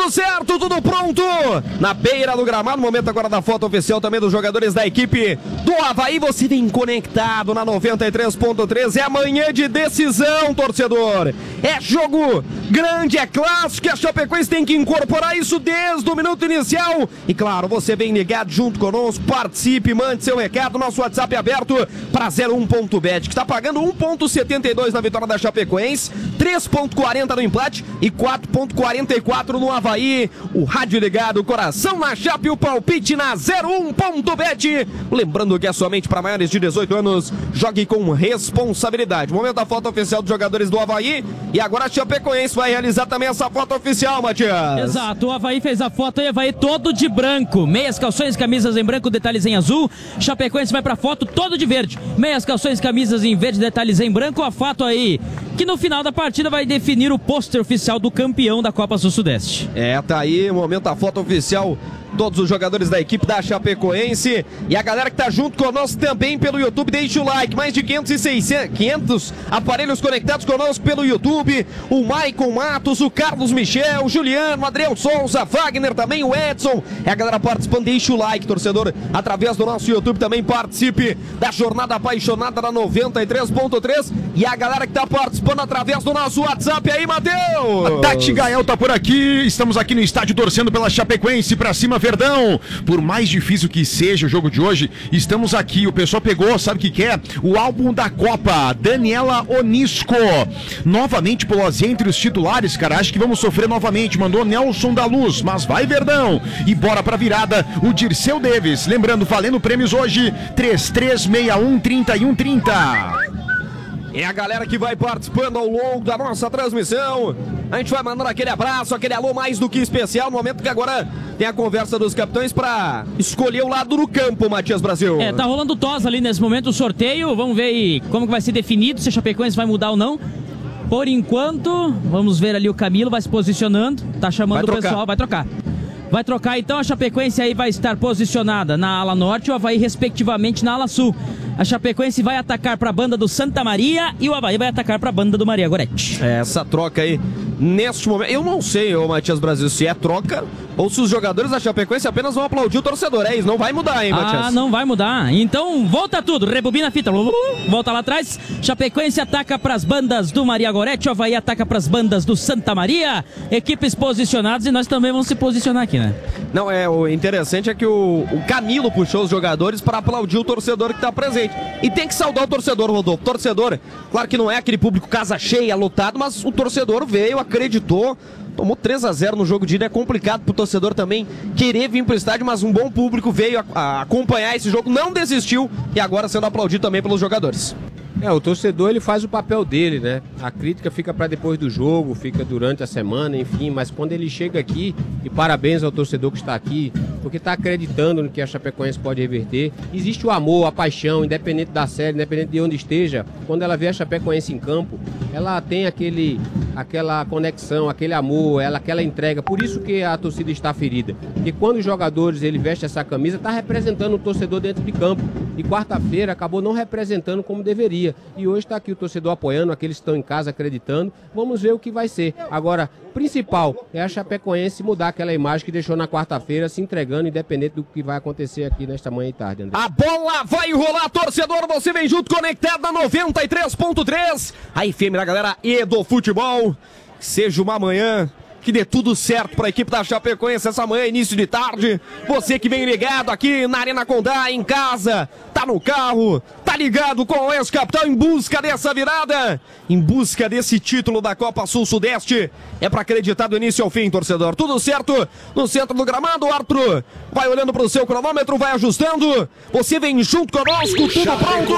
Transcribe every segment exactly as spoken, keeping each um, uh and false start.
tudo certo, tudo pronto. Na beira do gramado, momento agora da foto oficial também dos jogadores da equipe do Avaí. Você vem conectado na noventa e três ponto três. É amanhã de decisão, torcedor. É jogo grande, é clássico. A Chapecoense tem que incorporar isso desde o minuto inicial. E claro, você vem ligado junto conosco. Participe, mande seu recado. Nosso WhatsApp é aberto para zero um ponto bet, que está pagando um vírgula setenta e dois na vitória da Chapecoense, três vírgula quarenta no empate e quatro vírgula quarenta e quatro no Avaí. O rádio ligado, o coração na Chape, o palpite na zero um ponto bet. Lembrando que é somente para maiores de dezoito anos. Jogue com responsabilidade. Momento da foto oficial dos jogadores do Avaí. E agora a Chapecoense vai realizar também essa foto oficial, Matias. Exato, o Avaí fez a foto e o Avaí todo de branco. Meias, calções, camisas em branco, detalhes em azul. Chapecoense vai pra foto todo de verde. Meias, calções, camisas em verde, detalhes em branco. A foto aí, que no final da partida vai definir o pôster oficial do campeão da Copa Sul-Sudeste. É, tá aí o momento da foto oficial. Todos os jogadores da equipe da Chapecoense e a galera que tá junto conosco também pelo YouTube, deixa o like. Mais de quinhentos e seiscentos, quinhentos aparelhos conectados conosco pelo YouTube. O Maicon Matos, o Carlos Michel, o Juliano, o Adriel Souza, Wagner também, o Edson. É a galera participando, deixa o like, torcedor, através do nosso YouTube também. Participe da jornada apaixonada da noventa e três ponto três. E a galera que tá participando através do nosso WhatsApp aí, Matheus. A Tati Gael tá por aqui. Estamos aqui no estádio torcendo pela Chapecoense pra cima, Verdão. Por mais difícil que seja o jogo de hoje, estamos aqui. O pessoal pegou, sabe o que quer? O álbum da Copa, Daniela Onisco. Novamente Polozzi entre os titulares, cara. Acho que vamos sofrer novamente. Mandou Nelson da Luz, mas vai, Verdão. E bora pra virada, o Dirceu Davis. Lembrando, valendo prêmios hoje, três três seis um, três um três zero. É a galera que vai participando ao longo da nossa transmissão. A gente vai mandando aquele abraço, aquele alô mais do que especial, no momento que agora tem a conversa dos capitães para escolher o lado do campo, Matias Brasil. É, tá rolando tos ali nesse momento, o sorteio. Vamos ver aí como que vai ser definido, se a Chapecoense vai mudar ou não. Por enquanto, vamos ver ali o Camilo, vai se posicionando, tá chamando o pessoal, vai trocar. Vai trocar então, a Chapecoense aí vai estar posicionada na ala norte e o Avaí respectivamente na ala sul. A Chapecoense vai atacar para a banda do Santa Maria e o Avaí vai atacar para a banda do Maria Gorete. É, essa troca aí, neste momento, eu não sei, ô Matias Brasil, se é troca ou se os jogadores da Chapecoense apenas vão aplaudir o torcedor. É isso, não vai mudar, hein, Matias? Ah, não vai mudar. Então volta tudo, rebobina a fita, volta lá atrás. Chapecoense ataca para as bandas do Maria Gorete, o Avaí ataca para as bandas do Santa Maria. Equipes posicionadas e nós também vamos se posicionar aqui, né? Não, é, o interessante é que o, o Camilo puxou os jogadores para aplaudir o torcedor que está presente. E tem que saudar o torcedor, Rodolfo. Torcedor, claro que não é aquele público casa cheia, lotado, mas o torcedor veio, acreditou, tomou três a zero no jogo de ida. É complicado pro torcedor também querer vir pro estádio, mas um bom público veio a, a acompanhar esse jogo, não desistiu e agora sendo aplaudido também pelos jogadores. É, o torcedor ele faz o papel dele, né? A crítica fica para depois do jogo, fica durante a semana, enfim, mas quando ele chega aqui, e parabéns ao torcedor que está aqui, porque está acreditando no que a Chapecoense pode reverter. Existe o amor, a paixão, independente da série, independente de onde esteja, quando ela vê a Chapecoense em campo, ela tem aquele, aquela conexão, aquele amor, ela, aquela entrega. Por isso que a torcida está ferida. E quando os jogadores ele veste essa camisa, está representando o torcedor dentro de campo. E quarta-feira acabou não representando como deveria. E hoje está aqui o torcedor apoiando, aqueles que estão em casa acreditando. Vamos ver o que vai ser. Agora, principal é a Chapecoense mudar aquela imagem que deixou na quarta-feira, se entregando, independente do que vai acontecer aqui nesta manhã e tarde, André. A bola vai rolar, torcedor. Você vem junto, conectado na noventa e três ponto três. A F M da galera e do futebol. Seja uma manhã que dê tudo certo para a equipe da Chapecoense essa manhã, início de tarde. Você que vem ligado aqui na Arena Condá, em casa, tá no carro, tá ligado com o ex-capitão em busca dessa virada, em busca desse título da Copa Sul-Sudeste. É para acreditar do início ao fim, torcedor. Tudo certo no centro do gramado. O Arthur vai olhando pro seu cronômetro, vai ajustando. Você vem junto conosco, tudo pronto.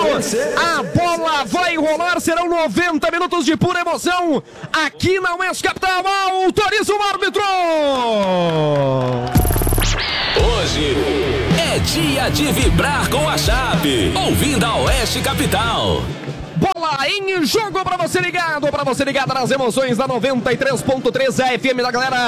A bola vai rolar, serão noventa minutos de pura emoção aqui na U E S Capital. Autoriza o árbitro! Hoje é dia de vibrar com a Chape, ouvindo a Oeste Capital. Bola em jogo para você ligado, para você ligado nas emoções da noventa e três ponto três, a F M da galera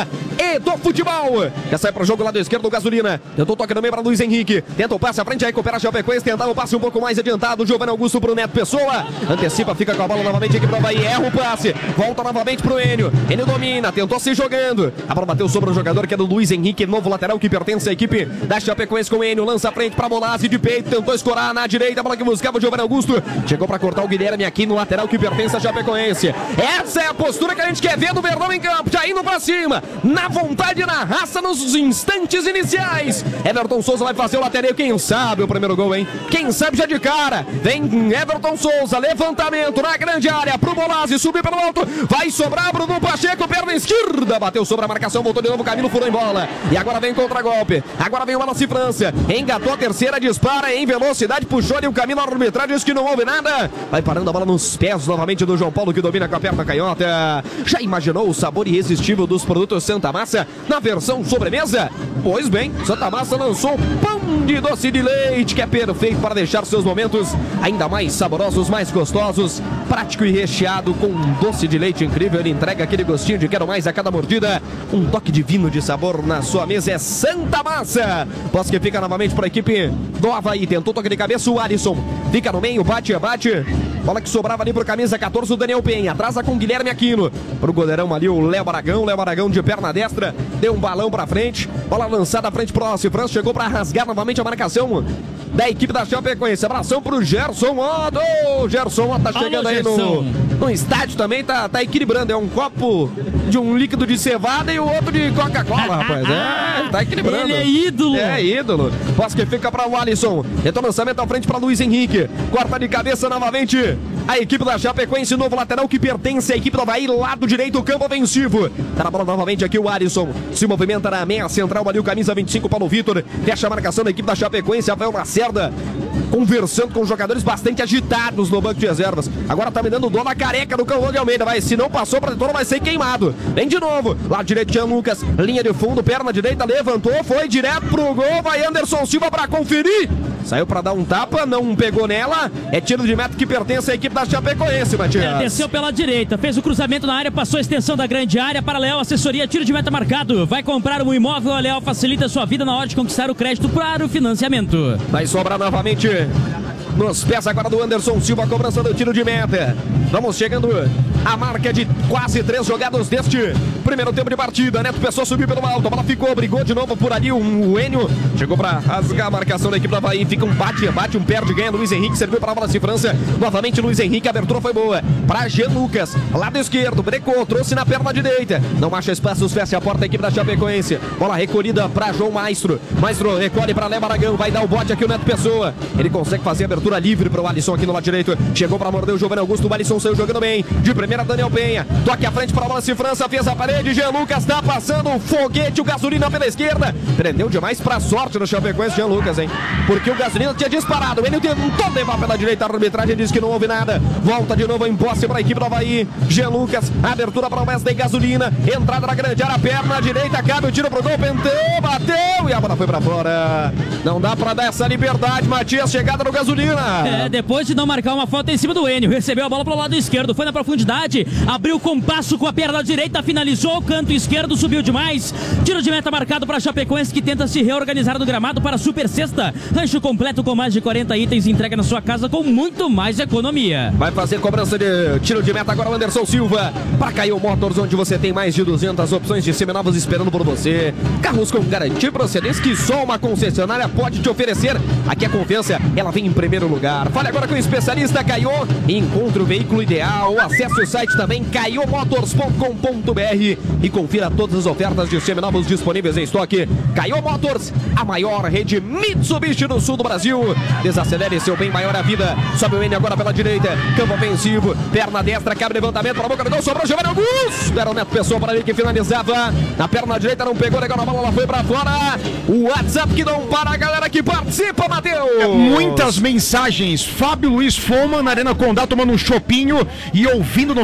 e do futebol. Já sai para o jogo lado esquerdo, Gasolina. Tentou toque no meio para Luiz Henrique. Tenta o passe à frente, aí recupera a Chapecoense. Tentava o passe um pouco mais adiantado. Giovanni Augusto pro Neto Pessoa. Antecipa, fica com a bola novamente aqui pro Avaí. Erra o passe. Volta novamente pro Enio. Enio domina, tentou se jogando. A bola bateu sobre o jogador que é do Luiz Henrique, novo lateral que pertence à equipe da Chapecoense com o Enio. Lança a frente para Bolazzi de peito. Tentou escorar na direita. A bola que buscava o Giovanni Augusto. Chegou para cortar o Guilherme aqui no lateral que pertence à Chapecoense. Essa é a postura que a gente quer ver do Verdão em campo. Já indo pra cima. Na vontade, na raça, nos instantes iniciais. Everton Souza vai fazer o lateral. Quem sabe o primeiro gol, hein? Quem sabe já de cara. Vem Everton Souza. Levantamento na grande área pro Bolazzi. Subiu pelo alto. Vai sobrar Bruno Pacheco. Perna esquerda. Bateu sobre a marcação. Voltou de novo. Camilo furou em bola. E agora vem contra-golpe. Agora vem o Wallace França. Engatou a terceira. Dispara em velocidade. Puxou ali o Camilo. A arbitragem disse que não houve nada. Vai parando a bola nos pés novamente do João Paulo, que domina com a perna canhota. Já imaginou o sabor irresistível dos produtos Santa Massa na versão sobremesa? Pois bem, Santa Massa lançou pão de doce de leite, que é perfeito para deixar seus momentos ainda mais saborosos, mais gostosos. Prático e recheado com um doce de leite incrível. Ele entrega aquele gostinho de quero mais a cada mordida. Um toque divino de sabor na sua mesa é Santa Massa. Posse que fica novamente para a equipe do Avaí. Tentou toque de cabeça o Alisson. Fica no meio, bate, bate. Bola que sobrava ali pro camisa catorze, o Daniel Penha. Atrasa com o Guilherme Aquino. Pro goleirão ali o Léo Aragão. Léo Aragão de perna destra. Deu um balão pra frente. Bola lançada à frente pro Wallace França. Chegou pra rasgar novamente a marcação da equipe da Chapecoense. Abração pro Gerson Otto. O Gerson Otto tá chegando aí no, no estádio também. Tá, tá equilibrando. É um copo de um líquido de cevada e o outro de Coca-Cola, rapaz. É, tá equilibrando. Ele é ídolo. É ídolo. Posse que fica pra o Alisson. Tentou lançamento à frente pra Luiz Henrique. Corta de cabeça novamente a equipe da Chapecoense, novo lateral que pertence à equipe do Avaí, lado direito, campo ofensivo. Tá na bola novamente aqui o Alisson. Se movimenta na meia central ali o camisa vinte e cinco, Paulo Vitor. Fecha a marcação da equipe da Chapecoense, Rafael Lacerda conversando com jogadores bastante agitados no banco de reservas. Agora tá me dando dó na careca do Cauã de Almeida. Vai, se não passou pra dentro, vai ser queimado. Vem de novo. Lado direito, Jean Lucas. Linha de fundo, perna direita, levantou, foi direto pro gol. Vai Anderson Silva pra conferir. Saiu pra dar um tapa, não pegou nela. É tiro de meta que pertence à equipe da Chapecoense, Matias. É, desceu pela direita, fez o cruzamento na área, passou a extensão da grande área para Leal, assessoria, tiro de meta marcado. Vai comprar um imóvel, a Leal facilita a sua vida na hora de conquistar o crédito para o financiamento. Vai sobrar novamente nos pés agora do Anderson Silva, a cobrança do tiro de meta. Vamos chegando à marca de quase três jogadas deste primeiro tempo de partida. Neto Pessoa subiu pelo alto, a bola ficou, brigou de novo por ali um, o Enio. Chegou para rasgar a marcação da equipe do Avaí. Fica um bate, bate, um perde, ganha Luiz Henrique, serviu para a bola de França. Novamente Luiz Henrique, a abertura foi boa. Para Jean Lucas, lado esquerdo, brecou, trouxe na perna direita. Não acha espaços, fecha a porta a equipe da Chapecoense. Bola recolhida para João Maestro. Maestro recolhe para Léo Aragão, vai dar o bote aqui o Neto Pessoa. Ele consegue fazer a abertura livre para o Alisson aqui no lado direito. Chegou para morder o Giovanni Augusto, o Alisson saiu jogando bem. De primeira, Daniel Penha. Toque à frente para a bola de França, fez a parede. Jean Lucas tá passando o foguete, o Gasolina pela esquerda. Prendeu demais para sorte do Chapecoense, Jean Lucas, hein? Porque o Gasolina tinha disparado. Ele tentou levar pela direita, a arbitragem disse que não houve nada. Volta de novo em posse para a equipe do Avaí. Jean Lucas, abertura para o Wesley Gasolina. Entrada na grande área, perna direita, cabe o tiro pro gol, pentou, bateu e a bola foi para fora. Não dá para dar essa liberdade, Matias, chegada no Gasolina. É, depois de não marcar uma falta em cima do Enio, recebeu a bola pro lado esquerdo, foi na profundidade, abriu com passo com a perna direita, finalizou o canto esquerdo, subiu demais. Tiro de meta marcado para Chapecoense, que tenta se reorganizar no gramado para a super sexta. Rancho completo com mais de quarenta itens, entrega na sua casa com muito mais economia. Vai fazer cobrança de tiro de meta agora o Anderson Silva. Para Caio Motors, onde você tem mais de duzentas opções de seminovos esperando por você. Carros com garantia e procedência que só uma concessionária pode te oferecer. Aqui a confiança, ela vem em primeiro lugar. Fale agora com o especialista Caio e encontre o veículo ideal. Acesse o site também caio motors ponto com ponto b r e confira todas as ofertas de seminovos disponíveis em estoque. Caio Motors, a maior rede Mitsubishi do sul do Brasil. Desacelere seu bem maior a vida. Sobe o N agora pela direita, campo ofensivo, perna destra, cabe levantamento para a boca do gol, sobrou Giovanni Augusto. Era o Neto Pessoa para ali que finalizava. Na perna direita não pegou legal na bola, ela foi para fora. O WhatsApp que não para, a galera que participa, Matheus. Muitas mensagens. Fábio Luiz Foma na Arena Condá tomando um chopinho e ouvindo no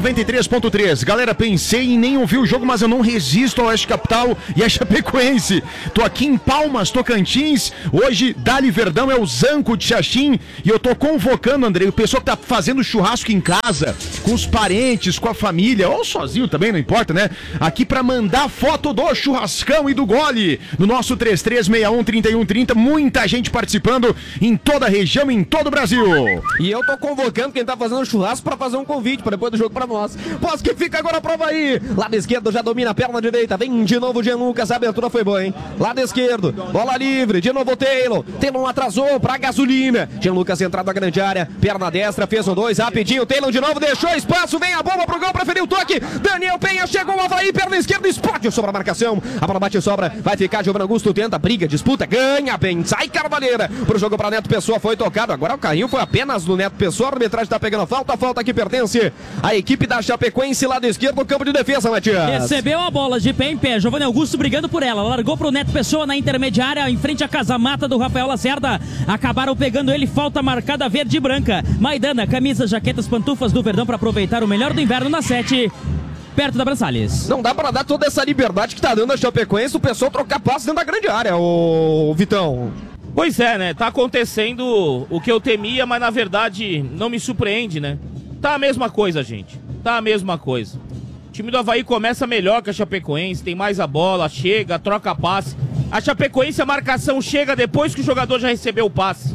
noventa e três ponto três. Galera, pensei em nem ouvir o jogo, mas eu não resisto ao Oeste Capital e a Chapecoense. Tô aqui em Palmas, Tocantins. Hoje, Dali Verdão é o Zanco de Xaxim. E eu tô convocando, Andrei, o pessoal que tá fazendo churrasco em casa, com os parentes, com a família, ou sozinho também, não importa, né? Aqui pra mandar foto do churrascão e do gole. No nosso três três seis um, três um três zero. Muita gente participando em toda a região, em todo o Brasil. E eu tô convocando quem tá fazendo churrasco pra fazer um convite pra depois do jogo pra nós. Pós que fica agora a prova aí. Lado esquerdo já domina a perna direita. Vem de novo o Jean Lucas. A abertura foi boa, hein? Lado esquerdo. Bola livre. De novo o Taylor. Taylor atrasou pra gasolina. Jean Lucas entrado na grande área. Perna destra. Fez um dois. Rapidinho. Taylor de novo. Deixou espaço. Vem a bomba pro gol. Preferiu o toque. Daniel Penha chegou. O Avaí. Perna esquerda. Explode sobre a marcação. A bola bate e sobra. Vai ficar. Giovanni Augusto tenta. Briga. Disputa. Ganha bem. Sai Carvalheira. Pro jogo pra Neto Pessoa. Foi tocado. Agora o carrinho foi apenas no Neto Pessoa. A arbitragem tá pegando falta. A falta que pertence à equipe da Chapecoense. Lado esquerdo no campo de defesa, Matias. Recebeu a bola de pé em pé. Giovanni Augusto brigando por ela. Largou pro Neto Pessoa na intermediária. Em frente à casa-mata do Rafael Lacerda. Acabaram pegando ele. Falta marcada verde e branca. Maidana, camisas, jaquetas, pantufas do Verdão para aproveitar o melhor do inverno na sete. Perto da Brançales. Não dá pra dar toda essa liberdade que tá dando a Chapecoense, o pessoal trocar passos dentro da grande área, ô Vitão. Pois é, né? Tá acontecendo o que eu temia, mas na verdade não me surpreende, né? Tá a mesma coisa, gente. Tá a mesma coisa. O time do Avaí começa melhor que a Chapecoense, tem mais a bola, chega, troca passe. A Chapecoense, a marcação chega depois que o jogador já recebeu o passe.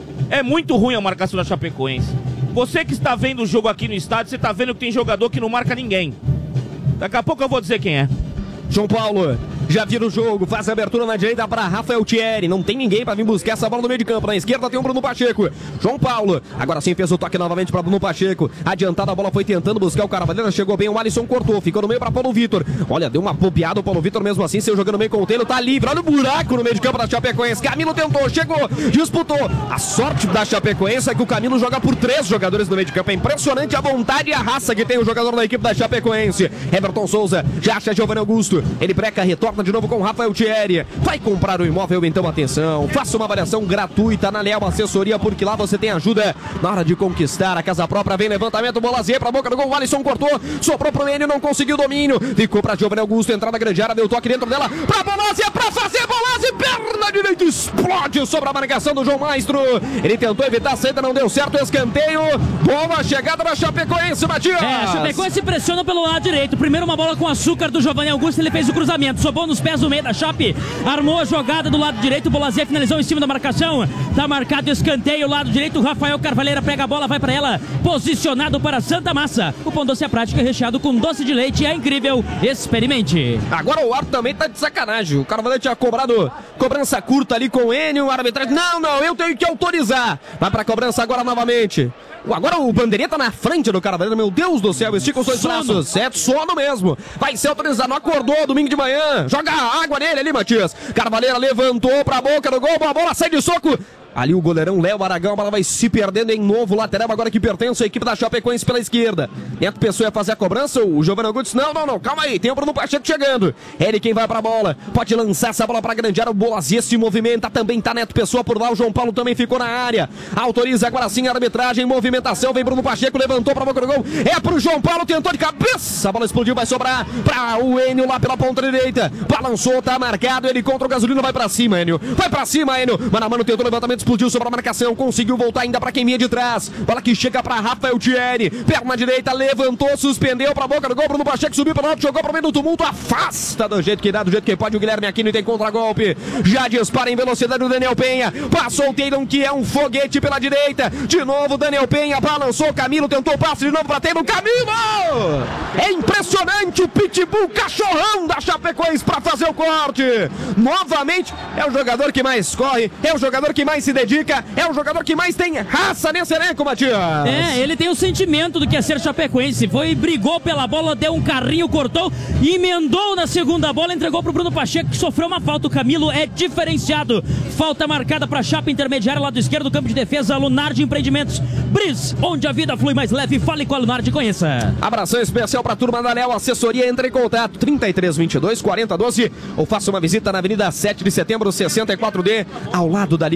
É muito ruim a marcação da Chapecoense. Você que está vendo o jogo aqui no estádio, você tá vendo que tem jogador que não marca ninguém. Daqui a pouco eu vou dizer quem é. João Paulo já vira o jogo, faz a abertura na direita para Rafael Thierry. Não tem ninguém para vir buscar essa bola no meio de campo. Na esquerda tem o Bruno Pacheco. João Paulo, agora sim fez o toque novamente para Bruno Pacheco. Adiantado, a bola foi tentando buscar o Carvalheira. Chegou bem, o Alisson cortou, ficou no meio para Paulo Vitor. Olha, deu uma bobeada o Paulo Vitor mesmo assim. Saiu jogando meio com o Taylor, tá livre. Olha o buraco no meio de campo da Chapecoense. Camilo tentou, chegou, disputou. A sorte da Chapecoense é que o Camilo joga por três jogadores no meio de campo. É impressionante a vontade e a raça que tem o jogador da equipe da Chapecoense. Everton Souza já acha Giovanni Augusto. Ele breca, retorna de novo com o Rafael Thierry. Vai comprar o imóvel, então atenção. Faça uma avaliação gratuita na Leal Assessoria, porque lá você tem ajuda na hora de conquistar a casa própria. Vem levantamento, Bolazier pra boca do gol. O Alisson cortou, soprou pro Enio, não conseguiu domínio. Ficou pra Giovanni Augusto, entrar na grande área, deu toque dentro dela. Pra Bolazier, pra fazer Bolazier, perna direita, explode sobre a marcação do João Maestro. Ele tentou evitar a saída, não deu certo. Escanteio, boa chegada da Chapecoense, Matias. É, a Chapecoense pressiona pelo lado direito. Primeiro uma bola com açúcar do Giovanni Augusto, ele fez o cruzamento, sobrou nos pés do meio da Chape, armou a jogada do lado direito, o Bolazier finalizou em cima da marcação, tá marcado o escanteio, lado direito, o Rafael Carvalheira pega a bola, vai pra ela, posicionado para Santa Massa. O pão doce é prática, recheado com doce de leite, é incrível, experimente. Agora o árbitro também tá de sacanagem, o Carvalheira tinha cobrado cobrança curta ali com o Enio, o arbitragem, não, não, eu tenho que autorizar, vai pra cobrança agora novamente. Agora o bandeirinha tá na frente do Carvalheira, meu Deus do céu, estica os dois braços, é sono mesmo, vai ser autorizado, não acordou domingo de manhã, joga água nele ali, Matias. Carvalheira levantou pra boca do gol, a bola sai de soco. Ali o goleirão Léo Aragão, a bola vai se perdendo em novo lateral, agora que pertence à equipe da Chapecoense pela esquerda. Neto Pessoa ia fazer a cobrança, o Giovanni Augusto, não, não, não, calma aí, tem o Bruno Pacheco chegando. Ele quem vai pra bola, pode lançar essa bola pra grande área, o Bolazier se movimenta, também tá Neto Pessoa por lá, o João Paulo também ficou na área. Autoriza agora sim a arbitragem, movimentação, vem Bruno Pacheco, levantou pra boca do gol, é pro João Paulo, tentou de cabeça, a bola explodiu, vai sobrar pra o Enio lá pela ponta direita, balançou, tá marcado, ele contra o Gasolino, vai pra cima, Enio, vai pra cima, Enio, mano a mano tentou levantamento, explodiu sobre a marcação. Conseguiu voltar ainda pra quem vinha de trás. Bola que chega pra Rafael Thierry. Perna direita, levantou, suspendeu pra boca do gol. Bruno Pacheco subiu pelo lado, jogou pro meio do tumulto. Afasta do jeito que dá, do jeito que pode. O Guilherme Aquino tem contra-golpe. Já dispara em velocidade o Daniel Penha. Passou o Taylor, que é um foguete pela direita. De novo, Daniel Penha balançou. Camilo tentou o passe de novo pra Taylor. Camilo! É impressionante o pitbull cachorrão da Chapecoense pra fazer o corte. Novamente, é o jogador que mais corre, é o jogador que mais se dedica. É o jogador que mais tem raça nesse elenco, Matias. É, ele tem o sentimento do que é ser Chapecoense. Foi, brigou pela bola, deu um carrinho, cortou, emendou na segunda bola, entregou pro Bruno Pacheco, que sofreu uma falta. O Camilo é diferenciado. Falta marcada pra Chape intermediária, lado esquerdo do campo de defesa, Lunardi Empreendimentos. Bris, onde a vida flui mais leve. Fale com a Lunardi, conheça. Abração especial pra turma da Léo Assessoria. Entre em contato trinta e três, vinte e dois, quarenta, doze ou faça uma visita na Avenida sete de Setembro, sessenta e quatro D, ao lado da Livraria das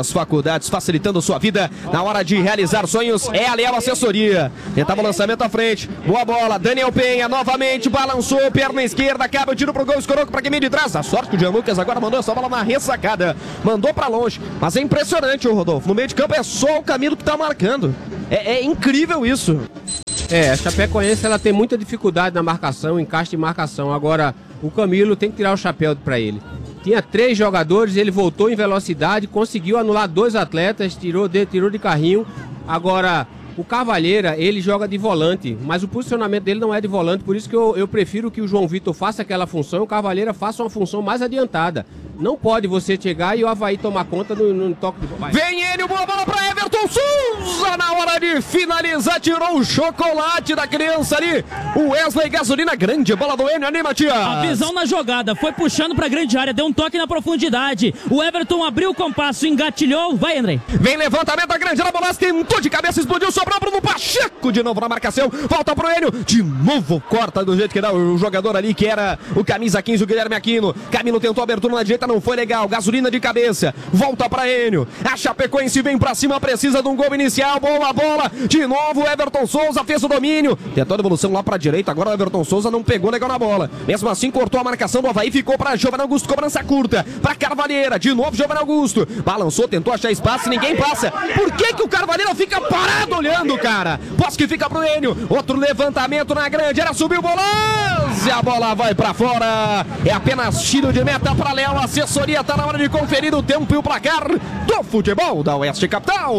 das faculdades, facilitando sua vida na hora de realizar sonhos. É a Leal Assessoria. Tentava o lançamento à frente. Boa bola. Daniel Penha novamente balançou, perna esquerda, acaba o tiro pro gol, escorou pra quem vem de trás. A sorte que o Jean Lucas agora mandou essa bola na ressacada. Mandou pra longe. Mas é impressionante, o Rodolfo. No meio de campo é só o Camilo que tá marcando. É, é incrível isso. É, a Chapecoense ela tem muita dificuldade na marcação, encaixe de marcação. Agora, o Camilo tem que tirar o chapéu pra ele. Tinha três jogadores, ele voltou em velocidade, conseguiu anular dois atletas, tirou de, tirou de carrinho. Agora, o Cavalheira, ele joga de volante, mas o posicionamento dele não é de volante, por isso que eu, eu prefiro que o João Vitor faça aquela função e o Cavalheira faça uma função mais adiantada. Não pode você chegar e o Avaí tomar conta no, no toque de bola. Vem ele, boa bola para Everton Souza na hora de finalizar, tirou o chocolate da criança ali. O Wesley Gasolina, grande bola do Enio, anima, tia. A visão na jogada, foi puxando pra grande área, deu um toque na profundidade. O Everton abriu o compasso, engatilhou, vai, André. Vem levantamento da grande área, bola tentou de cabeça, explodiu, sobrou pro Pacheco de novo na marcação, volta pro Enio, de novo corta do jeito que dá o jogador ali que era o camisa quinze, o Guilherme Aquino. Camilo tentou a abertura na direita, não foi legal, Gasolina de cabeça, volta pra Enio. A Chapecoense vem pra cima, precisa de um gol inicial, boa bola, de novo Everton Souza fez o domínio, tentou a devolução lá pra direita, agora o Everton Souza não pegou legal na bola, mesmo assim cortou a marcação do Avaí, ficou pra Giovanni Augusto, cobrança curta, pra Carvalheira, de novo Giovanni Augusto, balançou, tentou achar espaço, ninguém passa. Por que que o Carvalheira fica parado olhando, cara? Posso que fica pro Enio, outro levantamento na grande, era subiu o Bolaz, e a bola vai pra fora, é apenas tiro de meta pra Leal Assessoria, tá na hora de conferir o tempo e o placar do futebol da Oeste Capital.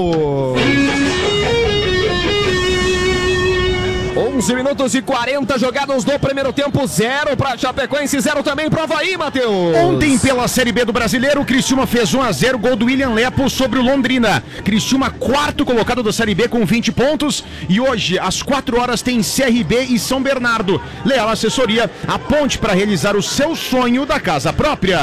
onze minutos e quarenta jogados do primeiro tempo, zero para Chapecoense, zero também para Avaí, Matheus. Ontem pela Série B do Brasileiro, o Criciúma fez um a zero, gol do William Lepo sobre o Londrina. Criciúma quarto colocado da Série B com vinte pontos e hoje às quatro horas tem C R B e São Bernardo. Leal Assessoria, a ponte para realizar o seu sonho da casa própria.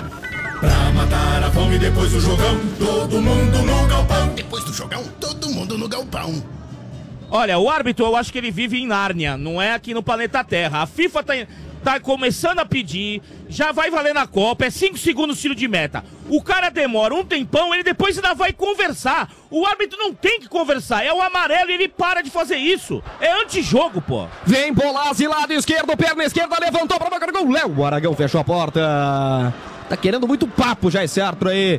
Pra matar a fome depois do jogão, todo mundo no galpão. Depois do jogão, todo mundo no galpão. Olha, o árbitro, eu acho que ele vive em Nárnia, não é aqui no planeta Terra. A FIFA tá, tá começando a pedir, já vai valer na Copa, é cinco segundos tiro de meta. O cara demora um tempão, ele depois ainda vai conversar. O árbitro não tem que conversar, é o amarelo e ele para de fazer isso. É antijogo, pô. Vem Bolazzi, lado esquerdo, perna esquerda, levantou pra boca do gol. Léo Aragão fechou a porta. Tá querendo muito papo já esse árbitro aí.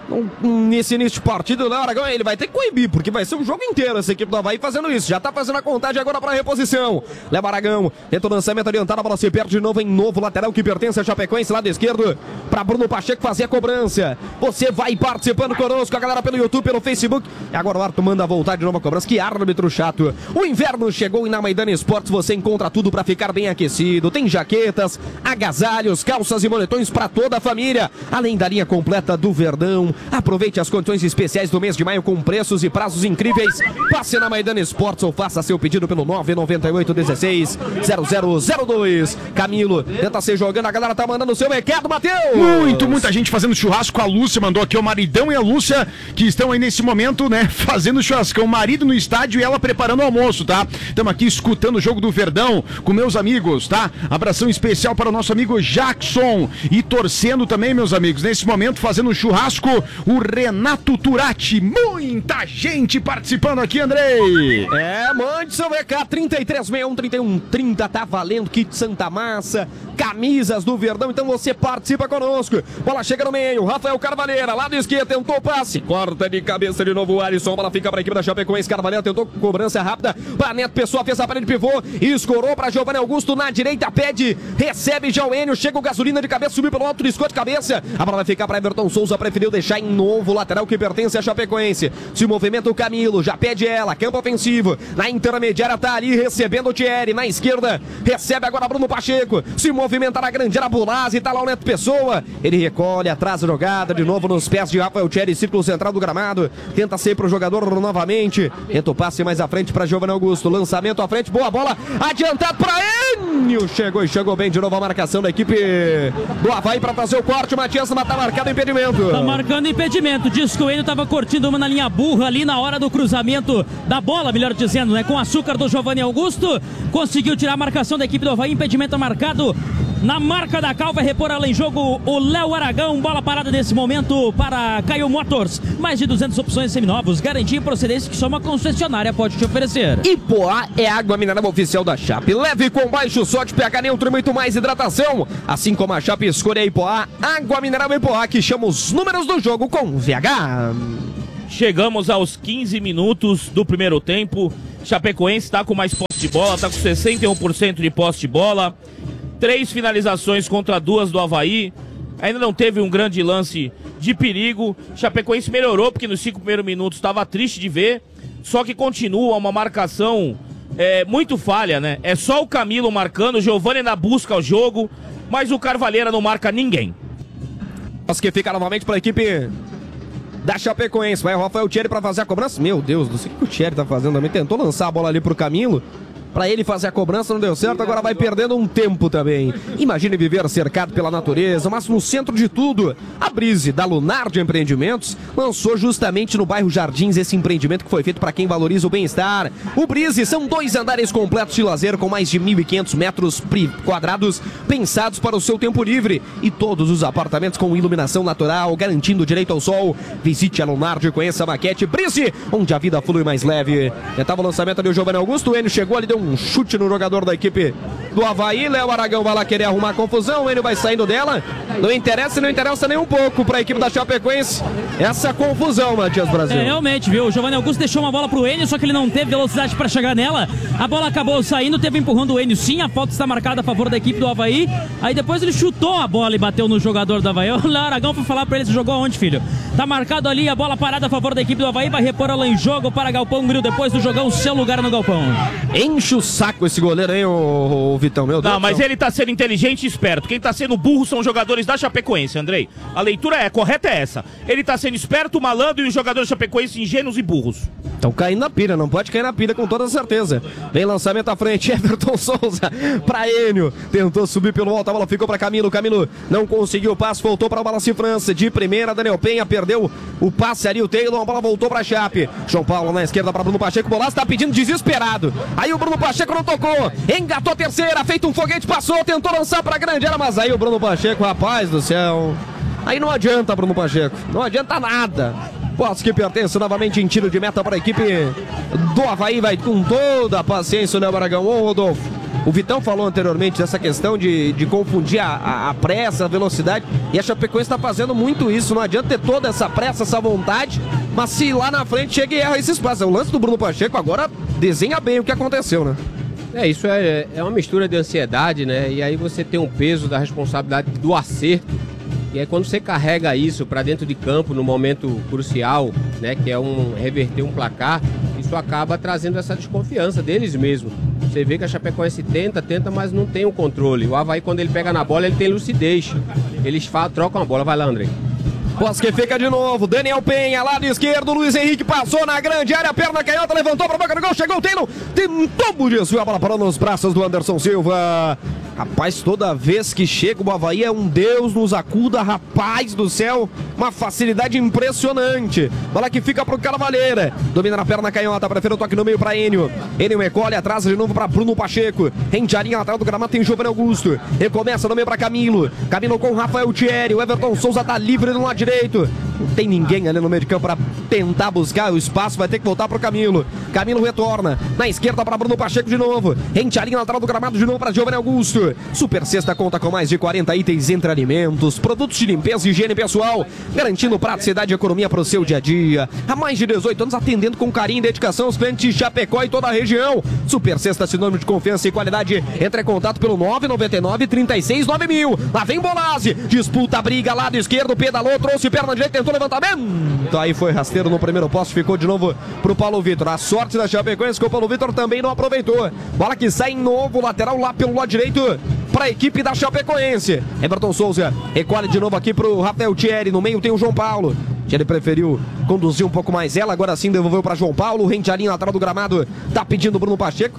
Nesse início de partida, o Léo Aragão, ele vai ter que coibir, porque vai ser um jogo inteiro essa equipe do Avaí fazendo isso. Já tá fazendo a contagem agora para reposição. Léo Aragão tenta o lançamento adiantado, a bola se perde de novo em novo lateral que pertence a Chapecoense, lado esquerdo, para Bruno Pacheco fazer a cobrança. Você vai participando conosco, a galera pelo YouTube, pelo Facebook. E agora o árbitro manda voltar de novo a cobrança. Que árbitro chato. O inverno chegou e na Maidana Esportes você encontra tudo para ficar bem aquecido. Tem jaquetas, agasalhos, calças e moletões para toda a família, além da linha completa do Verdão. Aproveite as condições especiais do mês de maio com preços e prazos incríveis. Passe na Maidana Esportes ou faça seu pedido pelo nove nove oito um seis zero zero zero dois. Camilo tenta ser jogando, a galera tá mandando o seu recado, Matheus. Muito, muita gente fazendo churrasco. A Lúcia mandou aqui, o maridão e a Lúcia que estão aí nesse momento, né, fazendo churrascão. O marido no estádio e ela preparando o almoço, tá? Estamos aqui escutando o jogo do Verdão com meus amigos, tá? Abração especial para o nosso amigo Jackson e torcendo também, meus amigos, nesse momento fazendo churrasco, o Renato Turati. Muita gente participando aqui, Andrei. É, mande seu recado, trinta e três sessenta e um, trinta e um trinta, tá valendo, kit Santa Massa, camisas do Verdão, então você participa conosco. Bola chega no meio, Rafael Carvalheira, lado esquerdo, tentou passe, corta de cabeça de novo o Alisson, bola fica para a equipe da Chapecoense, Carvalheira tentou cobrança rápida, para Neto Pessoa, fez a parede de pivô, escorou para Giovanni Augusto na direita, pede, recebe já o Enio, chega o Gasolina de cabeça, subiu pelo alto, triscou de cabeça, a bola vai ficar para Everton Souza, preferiu deixar em novo lateral que pertence a Chapecoense. Se movimenta o Camilo, já pede ela, campo ofensivo, na intermediária tá ali recebendo o Thierry, na esquerda, recebe agora Bruno Pacheco, se movimenta na grande área, Bolazzi, tá lá o Neto Pessoa, ele recolhe, atrás a jogada, de novo nos pés de Rafael Thierry, círculo central do gramado, tenta sair pro jogador novamente, tenta o passe mais à frente para Giovanni Augusto, lançamento à frente, boa bola, adiantado para Enio, chegou e chegou bem de novo a marcação da equipe do Avaí para fazer o corte, o Matias, mas tá marcado impedimento. Tá marcando impedimento, diz que o Enio tava curtindo uma na linha burra ali na hora do cruzamento da bola, melhor dizendo, né, com açúcar do Giovanni Augusto, conseguiu tirar a marcação da equipe do Avaí, impedimento marcado Na marca da Cal vai repor ela em jogo o Léo Aragão. Bola parada nesse momento para Caio Motors. Mais de duzentas opções seminovos. Garantia e procedência que só uma concessionária pode te oferecer. Ipoá é a água mineral oficial da Chape. Leve com baixo sódio, pH neutro e muito mais hidratação. Assim como a Chape, escolha a Ipoá. Água mineral Ipoá, que chama os números do jogo com V H. Chegamos aos quinze minutos do primeiro tempo. Chapecoense está com mais posse de bola, está com sessenta e um por cento de posse de bola. Três finalizações contra duas do Avaí. Ainda não teve um grande lance de perigo. Chapecoense melhorou porque nos cinco primeiros minutos estava triste de ver. Só que continua uma marcação é, muito falha, né? É só o Camilo marcando, o Giovani ainda busca o jogo, mas o Carvalheira não marca ninguém. Mas que fica novamente para a equipe da Chapecoense. Vai o Rafael Thierry para fazer a cobrança. Meu Deus, não sei o que o Thierry tá fazendo também. Tentou lançar a bola ali pro Camilo, para ele fazer a cobrança, não deu certo, agora vai perdendo um tempo também. Imagine viver cercado pela natureza, mas no centro de tudo, a Brise, da Lunar de Empreendimentos, lançou justamente no bairro Jardins esse empreendimento que foi feito para quem valoriza o bem-estar. O Brise são dois andares completos de lazer com mais de mil e quinhentos metros quadrados pensados para o seu tempo livre e todos os apartamentos com iluminação natural, garantindo direito ao sol. Visite a Lunar e conheça a maquete Brise, onde a vida flui mais leve. Tentava o lançamento ali o Giovanni Augusto, o Enio chegou ali, deu um um chute no jogador da equipe do Avaí. Léo Aragão vai lá querer arrumar confusão, ele vai saindo dela. Não interessa, não interessa nem um pouco para a equipe da Chapecoense essa confusão, Matias Brasil. É, realmente, viu? O Giovanni Augusto deixou uma bola pro Enio, só que ele não teve velocidade para chegar nela. A bola acabou saindo, teve empurrando o Enio sim, a falta está marcada a favor da equipe do Avaí. Aí depois ele chutou a bola e bateu no jogador do Avaí. O Léo Aragão foi falar para ele, você jogou aonde, filho? Tá marcado ali, a bola parada a favor da equipe do Avaí, vai repor ela em jogo para Galpão Gril depois do jogão, seu lugar no Galpão. Enche o saco esse goleiro, hein, o, o Vitão, meu Deus. Não, mas ele tá sendo inteligente e esperto. Quem tá sendo burro são os jogadores da Chapecoense, Andrei. A leitura é correta, é essa. Ele tá sendo esperto, malandro, e os jogadores da Chapecoense ingênuos e burros. Estão caindo na pilha, não pode cair na pilha com toda certeza. Vem lançamento à frente, Everton Souza pra Enio. Tentou subir pelo alto, a bola ficou pra Camilo. Camilo não conseguiu o passe, voltou pra Wallace França. De primeira, Daniel Penha perdeu o passe ali, o Taylor, a bola voltou pra Chape. João Paulo na esquerda pra Bruno Pacheco. Bolaço tá pedindo desesperado. Aí o Bruno Pacheco não tocou, engatou a terceira, feito um foguete, passou, tentou lançar pra grande área, mas aí o Bruno Pacheco, rapaz do céu. Aí não adianta, Bruno Pacheco, não adianta nada. Posse que pertence novamente em tiro de meta para a equipe do Avaí, vai com toda a paciência o Léo Aragão. Ô, Rodolfo, o Vitão falou anteriormente dessa questão de, de confundir a, a, a pressa, a velocidade, e a Chapecoense está fazendo muito isso. Não adianta ter toda essa pressa, essa vontade, mas se lá na frente chega e erra esse espaço. O lance do Bruno Pacheco agora desenha bem o que aconteceu, né? É, isso é, é uma mistura de ansiedade, né? E aí você tem um peso da responsabilidade do acerto. E aí quando você carrega isso para dentro de campo no momento crucial, né, que é um reverter um placar, isso acaba trazendo essa desconfiança deles mesmos. Você vê que a Chapecoense tenta, tenta, mas não tem o controle. O Avaí, quando ele pega na bola, ele tem lucidez. Eles falam, trocam a bola. Vai lá, André. Posse que fica de novo, Daniel Penha, lado esquerdo, Luiz Henrique passou na grande área, perna canhota, levantou para boca do gol, chegou o Taylor, tentou desviar a bola, parou nos braços do Anderson Silva. Rapaz, toda vez que chega o Avaí é um Deus nos acuda, rapaz do céu, uma facilidade impressionante. Bola que fica pro Carvalheira, domina na perna canhota, prefere o toque no meio para Enio. Enio recolhe, atrás de novo para Bruno Pacheco, rente a linha lateral do gramado, tem Giovanni Augusto, recomeça no meio para Camilo, Camilo com Rafael Thierry, o Everton Souza tá livre no lado direito, não tem ninguém ali no meio de campo para tentar buscar o espaço, vai ter que voltar pro Camilo. Camilo retorna, na esquerda para Bruno Pacheco de novo, rente a linha lateral do gramado de novo para Giovanni Augusto. Super Sexta conta com mais de quarenta itens entre alimentos, produtos de limpeza e higiene pessoal, garantindo praticidade e economia para o seu dia a dia. Há mais de dezoito anos atendendo com carinho e dedicação os clientes de Chapecó e toda a região. Super Sexta, sinônimo de confiança e qualidade. Entre em contato pelo nove nove nove, trinta e seis, nove mil. Lá vem Bolazzi, disputa a briga, lado esquerdo, pedalou, trouxe perna direita, tentou levantamento. Aí foi rasteiro no primeiro poste, ficou de novo pro Paulo Vitor. A sorte da Chapecoense que o Paulo Vitor também não aproveitou. Bola que sai em novo, lateral lá pelo lado direito para a equipe da Chapecoense. Everton Souza recolhe de novo aqui pro Rafael Thierry. No meio tem o João Paulo. Thierry preferiu conduzir um pouco mais ela. Agora sim devolveu para João Paulo. Rente a linha lateral do gramado. Tá pedindo o Bruno Pacheco.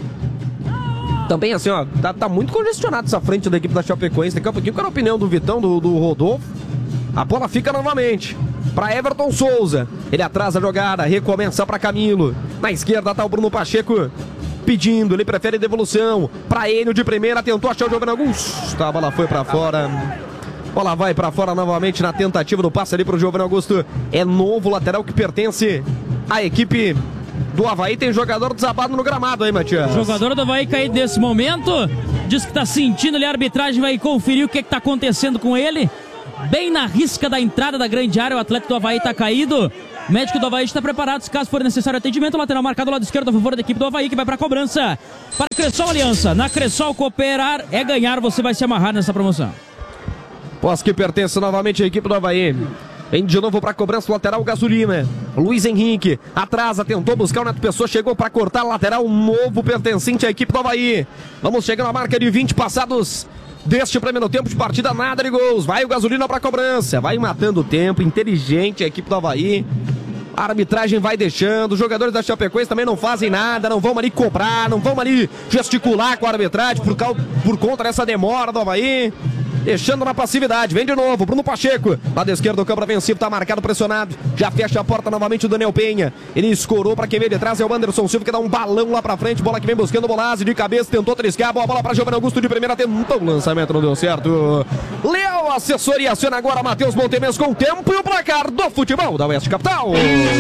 Também assim, ó, tá, tá muito congestionado essa frente da equipe da Chapecoense. Daqui a pouquinho, qual é a opinião do Vitão, do, do Rodolfo? A bola fica novamente para Everton Souza. Ele atrasa a jogada, recomeça para Camilo. Na esquerda tá o Bruno Pacheco. pedindo, ele prefere devolução. Pra ele de primeira, tentou achar o Giovanni Augusto. A bola foi pra fora. Bola vai pra fora novamente na tentativa do passe ali pro Giovanni Augusto. É novo lateral que pertence à equipe do Avaí. Tem jogador desabado no gramado aí, Matias. Jogador do Avaí caído nesse momento. Diz que tá sentindo ali, a arbitragem vai conferir o que que tá acontecendo com ele. Bem na risca da entrada da grande área, o atleta do Avaí tá caído. O médico do Avaí está preparado, se caso for necessário atendimento. O lateral marcado ao lado esquerdo a favor da equipe do Avaí, que vai para a cobrança. Para Cressol Aliança. Na Cressol, cooperar é ganhar. Você vai se amarrar nessa promoção. Posse que pertence novamente à equipe do Avaí. Vem de novo para a cobrança, lateral Gasolina. Luiz Henrique atrasa, tentou buscar o Neto Pessoa, chegou para cortar, lateral novo pertencente à equipe do Avaí. Vamos chegando à marca de vinte passados deste primeiro tempo de partida, nada de gols. Vai o Gasolina para a cobrança, vai matando o tempo, inteligente a equipe do Avaí. A arbitragem vai deixando, os jogadores da Chapecoense também não fazem nada, não vão ali cobrar, não vão ali gesticular com a arbitragem por, causa, por conta dessa demora do Avaí. Deixando na passividade, vem de novo, Bruno Pacheco, lado esquerdo do campo ofensivo, tá marcado, pressionado, já fecha a porta novamente o Daniel Penha, ele escorou pra quem vem de trás, é o Anderson Silva que dá um balão lá pra frente, bola que vem buscando o Bolazzi de cabeça, tentou triscar, boa bola pra Giovanni Augusto de primeira, tentou o lançamento, não deu certo. Léo, assessoria, aciona agora Matheus Montemes com o tempo e o placar do futebol da Oeste Capital.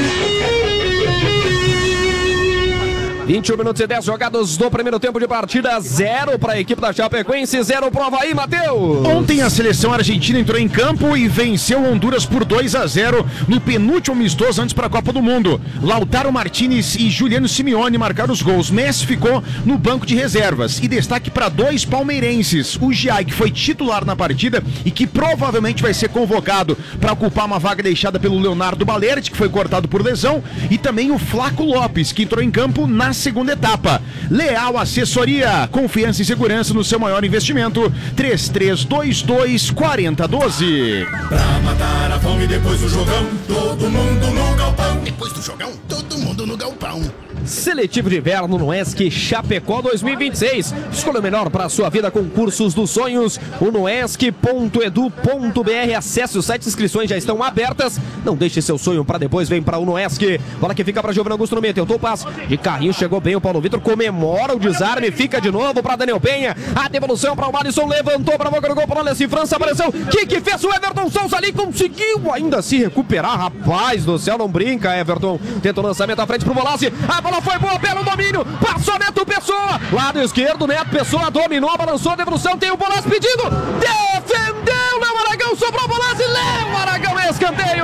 vinte e um minutos e dez jogados do primeiro tempo de partida, zero para a equipe da Chapecoense, zero para o Avaí, Matheus. Ontem a seleção argentina entrou em campo e venceu Honduras por dois a zero no penúltimo amistoso antes para a Copa do Mundo. Lautaro Martinez e Juliano Simeone marcaram os gols. Messi ficou no banco de reservas. E destaque para dois palmeirenses. O Giai, que foi titular na partida e que provavelmente vai ser convocado para ocupar uma vaga deixada pelo Leonardo Balerdi, que foi cortado por lesão. E também o Flaco Lopes, que entrou em campo na segunda etapa. Leal Assessoria, confiança e segurança no seu maior investimento. três três dois dois, quatro zero um dois. Pra matar a fome depois do jogão, todo mundo no galpão. Depois do jogão, todo mundo no galpão. Seletivo de inverno no Noesc Chapecó dois mil e vinte e seis. Escolha o melhor para a sua vida com cursos dos sonhos. O noesc ponto edu ponto br. Acesse o site, inscrições já estão abertas. Não deixe seu sonho para depois, vem para o Noesc. Bola que fica para Giovanni Augusto no meio, tentou o passe. De carrinho, chegou bem o Paulo Vitor, comemora o desarme, fica de novo para Daniel Penha. A devolução para o Madison, levantou para a boca do gol, para o Alessi França, apareceu. Que que fez o Everton Souza ali, conseguiu ainda se recuperar. Rapaz do céu, não brinca, Everton. Tenta o lançamento à frente para o Bolazzi. A bola foi boa, pelo domínio, passou Neto Pessoa, lado esquerdo, Neto Pessoa dominou, balançou a devolução, tem o Bolazzi pedindo, defendeu, Léo Aragão, sobrou o Bolazzi, Léo Aragão, escanteio.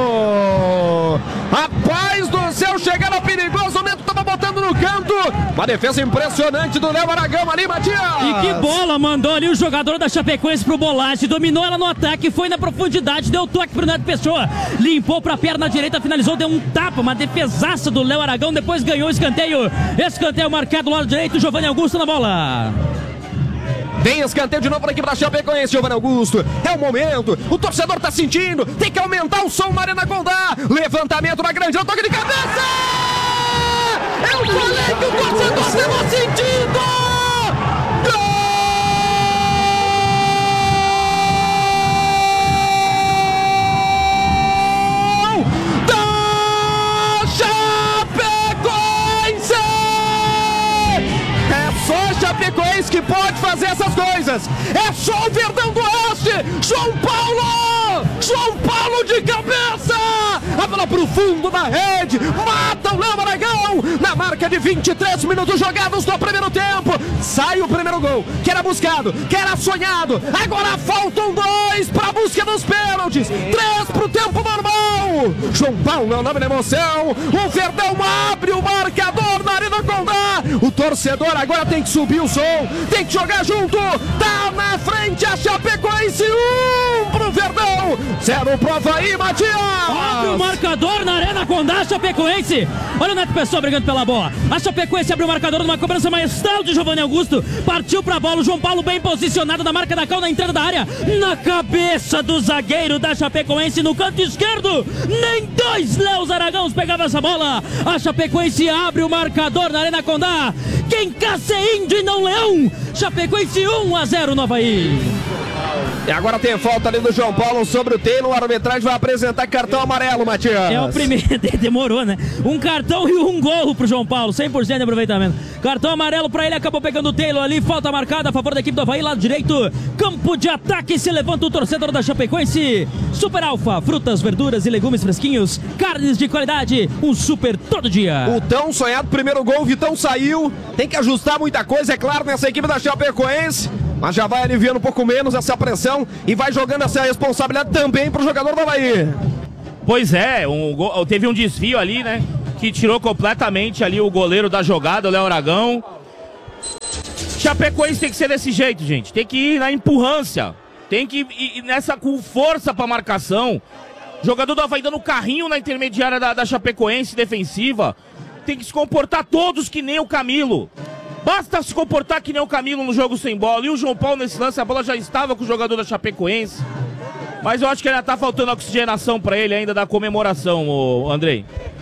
Rapaz do céu, chegaram perigoso, o Neto tava botando no canto, uma defesa impressionante do Léo Aragão ali, Matias. E que bola mandou ali o jogador da Chapecoense pro Bolazzi, dominou ela no ataque, foi na profundidade, deu toque pro Neto Pessoa, limpou pra perna direita, finalizou, deu um tapa, uma defesaça do Léo Aragão, depois ganhou o escanteio, escanteio marcado do lado direito, Giovanni Augusto na bola. Vem escanteio de novo para a equipe da Chapecoense, Giovanni Augusto. É o momento, o torcedor tá sentindo, tem que aumentar o som na Arena Condá. Levantamento na grande, é o toque de cabeça! Eu falei que o torcedor estava sentindo! Gol! Da Chapecoense! É só Chapecoense que pode fazer essas coisas. É só o Verdão do Oeste. João Paulo! João Paulo de cabeça! A bola pro fundo da rede. Mata o Léo Aragão. Na marca de vinte e três minutos jogados no primeiro tempo. Sai o primeiro gol. Que era buscado, que era sonhado. Agora faltam dois para a busca dos pênaltis. Três pro tempo normal. João Paulo é o nome da emoção. O Verdão abre o marcador na Arena Condá. O torcedor agora tem que subir o som. Tem que jogar junto. Tá na frente a Chapecoense. Um pro Verdão. Zero pro Avaí, Matias. Abre o marcador na Arena Condá, Chapecoense. Olha o Neto Pessoa brigando pela bola. A Chapecoense abriu o marcador numa cobrança maestral de Giovanni Augusto. Partiu pra bola, o João Paulo bem posicionado na marca da cal, na entrada da área. Na cabeça do zagueiro da Chapecoense no canto esquerdo. Nem dois Léo Aragãos pegavam essa bola. A Chapecoense abre o marcador na Arena Condá. Quem caça é índio e não leão. Chapecoense um a zero no Avaí. E agora tem falta ali do João Paulo sobre o T. Taylor, a arbitragem vai apresentar cartão amarelo, Matias. É o primeiro, demorou, né? Um cartão e um gol pro João Paulo, cem por cento de aproveitamento. Cartão amarelo pra ele, acabou pegando o Taylor ali, falta marcada a favor da equipe do Avaí, lado direito, campo de ataque, se levanta o torcedor da Chapecoense. Super Alfa, frutas, verduras e legumes fresquinhos, carnes de qualidade, um super todo dia. O tão sonhado primeiro gol, o Vitão saiu, tem que ajustar muita coisa, é claro, nessa equipe da Chapecoense. Mas já vai aliviando um pouco menos essa pressão e vai jogando essa responsabilidade também pro jogador do Avaí. Pois é, um, go- teve um desvio ali, né? Que tirou completamente ali o goleiro da jogada, o Léo Aragão. Chapecoense tem que ser desse jeito, gente. Tem que ir na empurrância. Tem que ir nessa com força pra marcação. Jogador do Avaí dando carrinho na intermediária da, da Chapecoense defensiva. Tem que se comportar todos que nem o Camilo. Basta se comportar que nem o Camilo no jogo sem bola. E o João Paulo nesse lance, a bola já estava com o jogador da Chapecoense. Mas eu acho que ainda tá faltando oxigenação pra ele ainda da comemoração, o Andrei.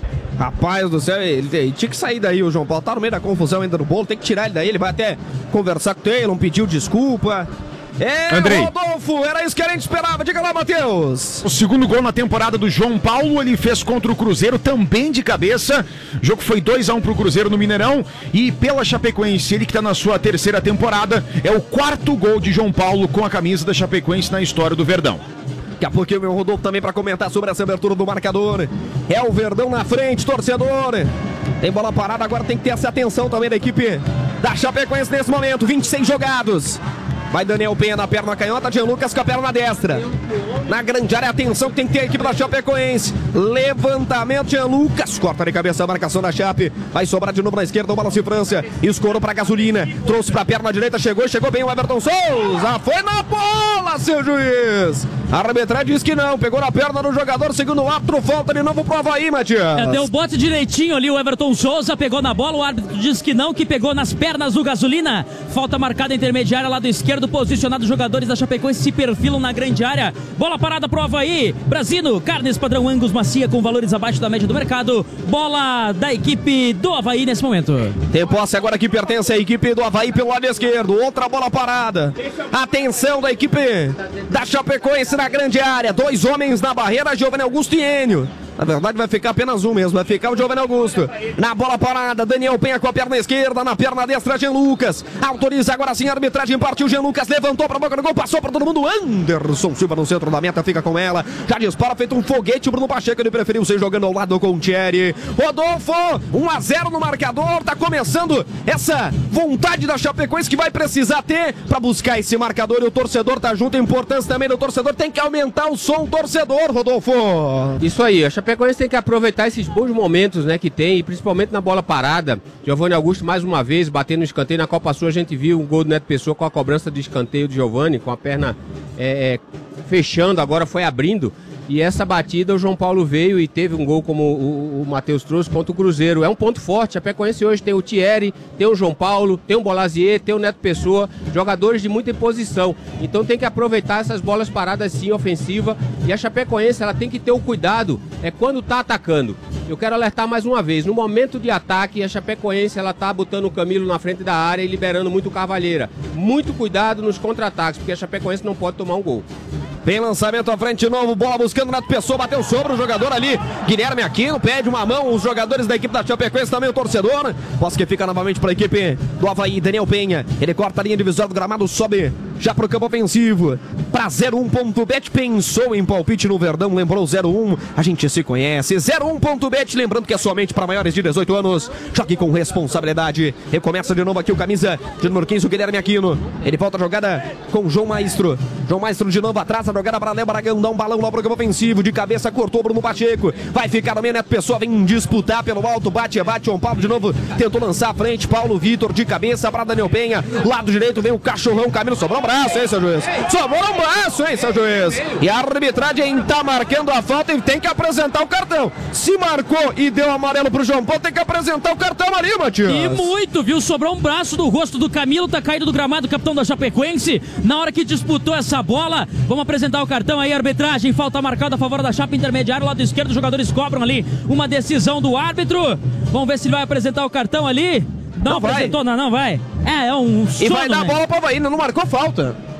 Rapaz do céu, ele, ele tinha que sair daí, o João Paulo tá no meio da confusão ainda no bolo, tem que tirar ele daí, ele vai até conversar com o Taylor, pediu desculpa. É, Andrei. Rodolfo, era isso que a gente esperava, diga lá, Matheus. O segundo gol na temporada do João Paulo, ele fez contra o Cruzeiro também de cabeça. O jogo foi dois a um pro Cruzeiro no Mineirão. E pela Chapecoense, ele que tá na sua terceira temporada, é o quarto gol de João Paulo com a camisa da Chapecoense na história do Verdão. Daqui a pouquinho o meu Rodolfo também para comentar sobre essa abertura do marcador. É o Verdão na frente, torcedor. Tem bola parada, agora tem que ter essa atenção também da equipe da Chapecoense nesse momento. vinte e seis jogados. Vai Daniel Penha na perna canhota, Jean Lucas com a perna destra. Na grande área, atenção que tem que ter a equipe da Chapecoense. Levantamento, Jean Lucas. Corta de cabeça a marcação da Chape. Vai sobrar de novo na esquerda, o Balanço França. Escorou pra Gasolina. Trouxe pra perna direita, chegou, chegou bem o Everton Souza. Foi na bola, seu juiz. A arbitragem diz que não. Pegou na perna do jogador, segundo o árbitro. Falta de novo pro Avaí, Matias. É, deu o bote direitinho ali, o Everton Souza pegou na bola, o árbitro diz que não, que pegou nas pernas do Gasolina. Falta marcada intermediária, lado esquerdo, posicionado, os jogadores da Chapecoense se perfilam na grande área. Bola parada pro Avaí. Brasino, carnes padrão Angus macia com valores abaixo da média do mercado. Bola da equipe do Avaí nesse momento. Tem posse agora que pertence à equipe do Avaí pelo lado esquerdo. Outra bola parada. Atenção da equipe da Chapecoense na grande área. Dois homens na barreira, Giovanni Augusto e Enio. Na verdade vai ficar apenas um mesmo, vai ficar o Giovanni Augusto. Na bola parada, Daniel Penha com a perna esquerda, na perna destra, Jean Lucas. Autoriza agora sim a arbitragem, partiu Jean Lucas, levantou pra boca do gol, passou pra todo mundo. Anderson Silva no centro da meta, fica com ela. Já dispara, feito um foguete, o Bruno Pacheco, ele preferiu ser jogando ao lado com o Thierry. Rodolfo, um a zero no marcador, tá começando essa vontade da Chapecoense que vai precisar ter pra buscar esse marcador e o torcedor tá junto. A importância também do torcedor, tem que aumentar o som torcedor, Rodolfo. Isso aí, a Chapecoense tem que aproveitar esses bons momentos, né, que tem, e principalmente na bola parada. Giovanni Augusto mais uma vez batendo no escanteio. Na Copa Sul a gente viu um gol do Neto Pessoa com a cobrança de escanteio de Giovanni, com a perna é, fechando, agora foi abrindo. E essa batida o João Paulo veio e teve um gol como o, o Matheus trouxe contra o Cruzeiro. É um ponto forte. A Chapecoense hoje tem o Thierry, tem o João Paulo, tem o Bolazier, tem o Neto Pessoa, jogadores de muita imposição. Então tem que aproveitar essas bolas paradas sim, ofensiva. E a Chapecoense ela tem que ter o cuidado é quando tá atacando. Eu quero alertar mais uma vez, no momento de ataque, a Chapecoense ela tá botando o Camilo na frente da área e liberando muito o Cavalheira. Muito cuidado nos contra-ataques, porque a Chapecoense não pode tomar um gol. Tem lançamento à frente de novo, bola buscando Neto Pessoa, bateu sobre o jogador ali, Guilherme Aquino, pede uma mão, os jogadores da equipe da Chapecoense, também o torcedor, posse que fica novamente para a equipe do Avaí, Daniel Penha, ele corta a linha divisória do gramado, sobe já para o campo ofensivo, para zero um ponto bet, pensou em palpite no Verdão, lembrou zero um, a gente se conhece, zero um ponto bet, lembrando que é somente para maiores de dezoito anos, jogue com responsabilidade, recomeça de novo aqui o camisa de número quinze, o Guilherme Aquino, ele volta a jogada com o João Maestro, João Maestro de novo atrás, a jogada para Léo Bragão, dá um balão lá pro campo ofensivo, de cabeça cortou Bruno Pacheco, vai ficar no meio, Neto Pessoa vem disputar pelo alto, bate, bate, João Paulo de novo, tentou lançar à frente, Paulo Vitor de cabeça para Daniel Penha, lado direito vem o cachorrão, Camilo, sobrou um braço, hein, seu juiz? Sobrou um braço, hein, seu juiz? E a arbitragem tá marcando a falta e tem que apresentar o cartão. Se marcou e deu amarelo pro João Paulo, tem que apresentar o cartão ali, Matias. E muito, viu? Sobrou um braço do rosto do Camilo, tá caído do gramado, capitão da Chapecoense, na hora que disputou essa bola. Vamos apresentar o cartão aí, arbitragem, falta marcada a favor da Chape, intermediário, lado esquerdo, os jogadores cobram ali uma decisão do árbitro. Vamos ver se ele vai apresentar o cartão ali. Não, não apresentou, vai. não, não vai. É, é um sono, E vai dar né? a bola pro Avaí, não marcou falta.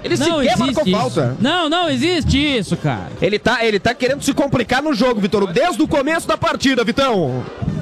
Ele não sequer marcou existe falta. isso. Não, não existe isso, cara. Ele tá, ele tá querendo se complicar no jogo, Vitor Hugo, desde o começo da partida, Vitão.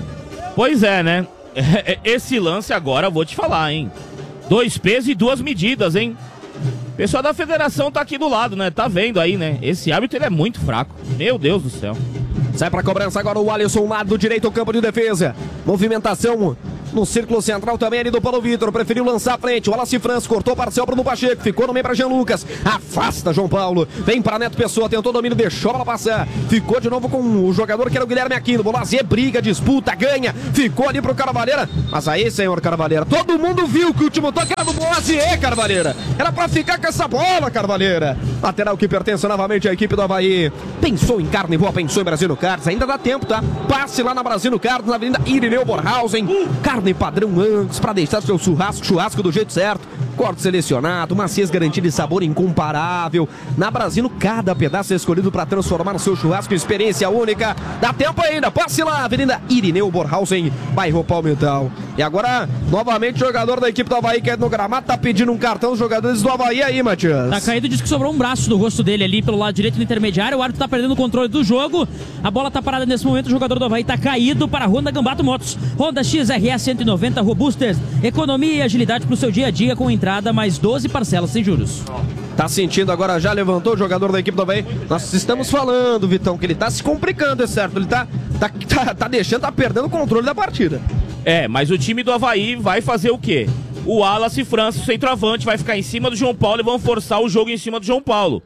Pois é, né? Esse lance agora, eu vou te falar, hein? Dois pesos e duas medidas, hein? O pessoal da federação tá aqui do lado, né? Tá vendo aí, né? Esse árbitro, ele é muito fraco. Meu Deus do céu. Sai pra cobrança agora o Alisson, lado direito, campo de defesa. Movimentação no círculo central também ali do Paulo Vitor. Preferiu lançar à frente. O Wallace França cortou parcial Bruno Pacheco. Ficou no meio pra Jean Lucas. Afasta João Paulo. Vem pra Neto Pessoa. Tentou domínio, deixou ela passar. Ficou de novo com o jogador que era o Guilherme Aquino. Bolazier briga, disputa, ganha. Ficou ali pro Carvalheira. Mas aí, senhor Carvalheira, todo mundo viu que o último toque era do Bolazier, Carvalheira. Era pra ficar com essa bola, Carvalheira. Lateral que pertence novamente à equipe do Avaí. Pensou em carne boa, pensou em Brasílio Carnes. Ainda dá tempo, tá? Passe lá na Brasílio Carnes, na Avenida Irineu Borhausen. Carne padrão Angus, para deixar seu churrasco, churrasco do jeito certo. Corte selecionado, maciez garantida e sabor incomparável. Na Brasílio, cada pedaço é escolhido para transformar o seu churrasco em experiência única. Dá tempo ainda, passe lá, Avenida Irineu Borhausen, bairro Palmital. E agora, novamente, o jogador da equipe do Avaí que é no gramado, tá pedindo um cartão dos jogadores do Avaí aí, Matias. Tá caído, diz que sobrou um braço do rosto dele ali pelo lado direito no intermediário. O árbitro tá perdendo o controle do jogo. A bola tá parada nesse momento, o jogador do Avaí tá caído para a Honda Gambato Motos. Honda X R E cento e noventa Robusters. Economia e agilidade pro seu dia a dia com entrada mais doze parcelas sem juros. Tá sentindo agora, já levantou o jogador da equipe do Avaí. Nós estamos falando, Vitão, que ele tá se complicando, é certo? Ele tá, tá, tá, tá deixando, tá perdendo o controle da partida. É, mas o time do Avaí vai fazer o quê? O Wallace França, o centroavante, vai ficar em cima do João Paulo e vão forçar o jogo em cima do João Paulo.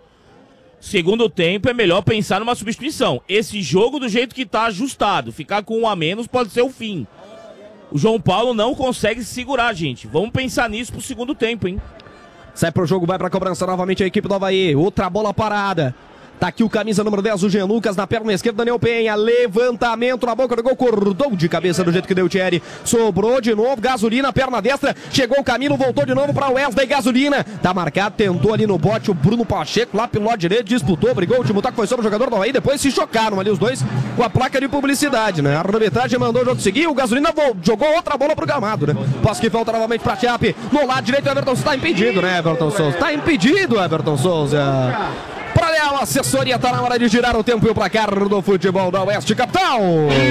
Segundo tempo, é melhor pensar numa substituição. Esse jogo, do jeito que tá ajustado, ficar com um a menos pode ser o fim. O João Paulo não consegue se segurar, gente. Vamos pensar nisso pro segundo tempo, hein? Sai pro jogo, vai pra cobrança novamente a equipe do Avaí. Outra bola parada. Tá aqui o camisa número dez, o Jean Lucas, na perna esquerda, Daniel Penha. Levantamento na boca do gol, cortou de cabeça do jeito que deu o Thierry. Sobrou de novo, Gasolina, perna destra. Chegou o Camilo, voltou de novo pra Wesley, Gasolina. Tá marcado, tentou ali no bote o Bruno Pacheco, lá pelo lado direito, disputou, brigou. O último toque foi sobre o jogador do Avaí. Depois se chocaram ali os dois com a placa de publicidade, né? A arbitragem mandou o jogo seguir. O Gasolina jogou outra bola pro gramado, né? Posso que falta novamente pra Chape. No lado direito, o Everton Souza tá impedido, né, Everton Souza? Tá impedido, Everton Souza. Para Leal, a assessoria, tá na hora de girar o tempo e o placar do futebol da Oeste Capital.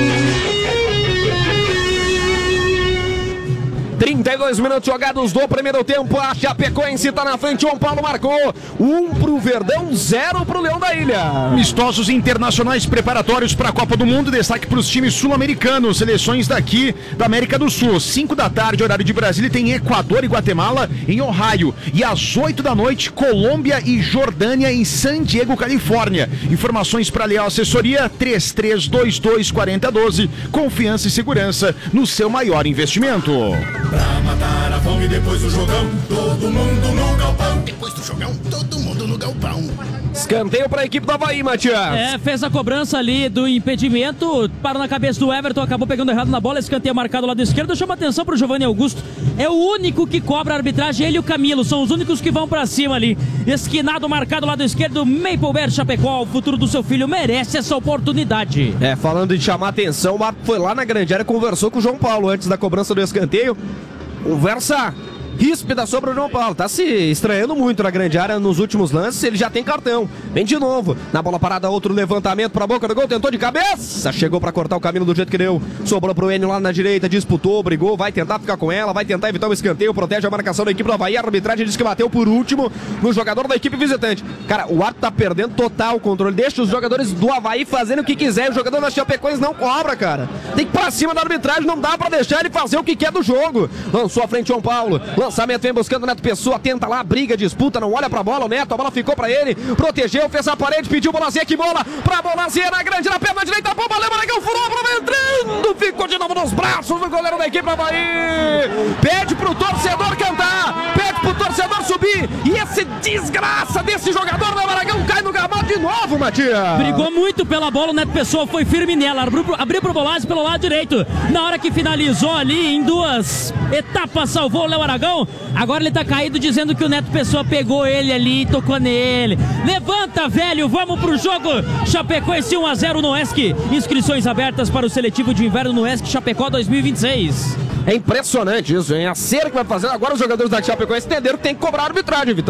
trinta e dois minutos jogados do primeiro tempo. A Chapecoense tá na frente. João Paulo marcou. Um pro Verdão, zero pro Leão da Ilha. Amistosos internacionais preparatórios para a Copa do Mundo. Destaque para os times sul-americanos. Seleções daqui da América do Sul. cinco da tarde, horário de Brasília, tem Equador e Guatemala em Ohio. E às oito da noite, Colômbia e Jordânia em San Diego, Califórnia. Informações para Leal Assessoria, três três dois dois, quatro zero um dois. Confiança e segurança no seu maior investimento. Pra matar a fome depois do jogão, todo mundo no galpão. Depois do jogão, todo mundo no galpão. Escanteio para a equipe do Avaí, Matias. É, fez a cobrança ali do impedimento, parou na cabeça do Everton, acabou pegando errado na bola, escanteio marcado do lado esquerdo. Chama atenção pro Giovanni Augusto, é o único que cobra a arbitragem, ele e o Camilo, são os únicos que vão pra cima ali. Esquinado, marcado do lado esquerdo, Maplebert Chapecó, o futuro do seu filho merece essa oportunidade. É, falando de chamar atenção, o Marco foi lá na grande área, conversou com o João Paulo antes da cobrança do escanteio. Conversa ríspida sobre o João Paulo, tá se estranhando muito na grande área nos últimos lances, ele já tem cartão, vem de novo, na bola parada, outro levantamento pra boca do gol, tentou de cabeça, chegou pra cortar o caminho do jeito que deu, sobrou pro Enio lá na direita, disputou, brigou, vai tentar ficar com ela, vai tentar evitar o escanteio, protege a marcação da equipe do Avaí, a arbitragem diz que bateu por último no jogador da equipe visitante. Cara, o árbitro tá perdendo total o controle, deixa os jogadores do Avaí fazendo o que quiser, o jogador da Chapecoense não cobra, cara, tem que ir pra cima da arbitragem, não dá pra deixar ele fazer o que quer do jogo. Lançou à frente João Paulo, lançamento vem buscando Neto Pessoa, tenta lá, briga, disputa, não olha pra bola, o Neto, a bola ficou pra ele, protegeu, fez a parede, pediu o Bolazier, que bola, pra Bolazier na grande, na perna direita, bomba, lembra que o furou, entrando, ficou de novo nos braços do goleiro da equipe Avaí, pede pro torcedor cantar, pede pro torcedor subir, e esse desgraça desse jogador do Maragão cai no gramado de novo, Matias. Brigou muito pela bola, o Neto Pessoa foi firme nela, abriu, abriu pro Bolazier pelo lado direito, na hora que finalizou ali em duas etapas, salvou o Léo Aragão, agora ele tá caído dizendo que o Neto Pessoa pegou ele ali e tocou nele. Levanta, velho, vamos pro jogo. Chapecoense um a zero no ESC. Inscrições abertas para o seletivo de inverno no ESC Chapecó dois mil e vinte e seis. É impressionante isso, hein? A cera que vai fazer agora os jogadores da Chapecoense entenderam que tem que cobrar a arbitragem, Vitão.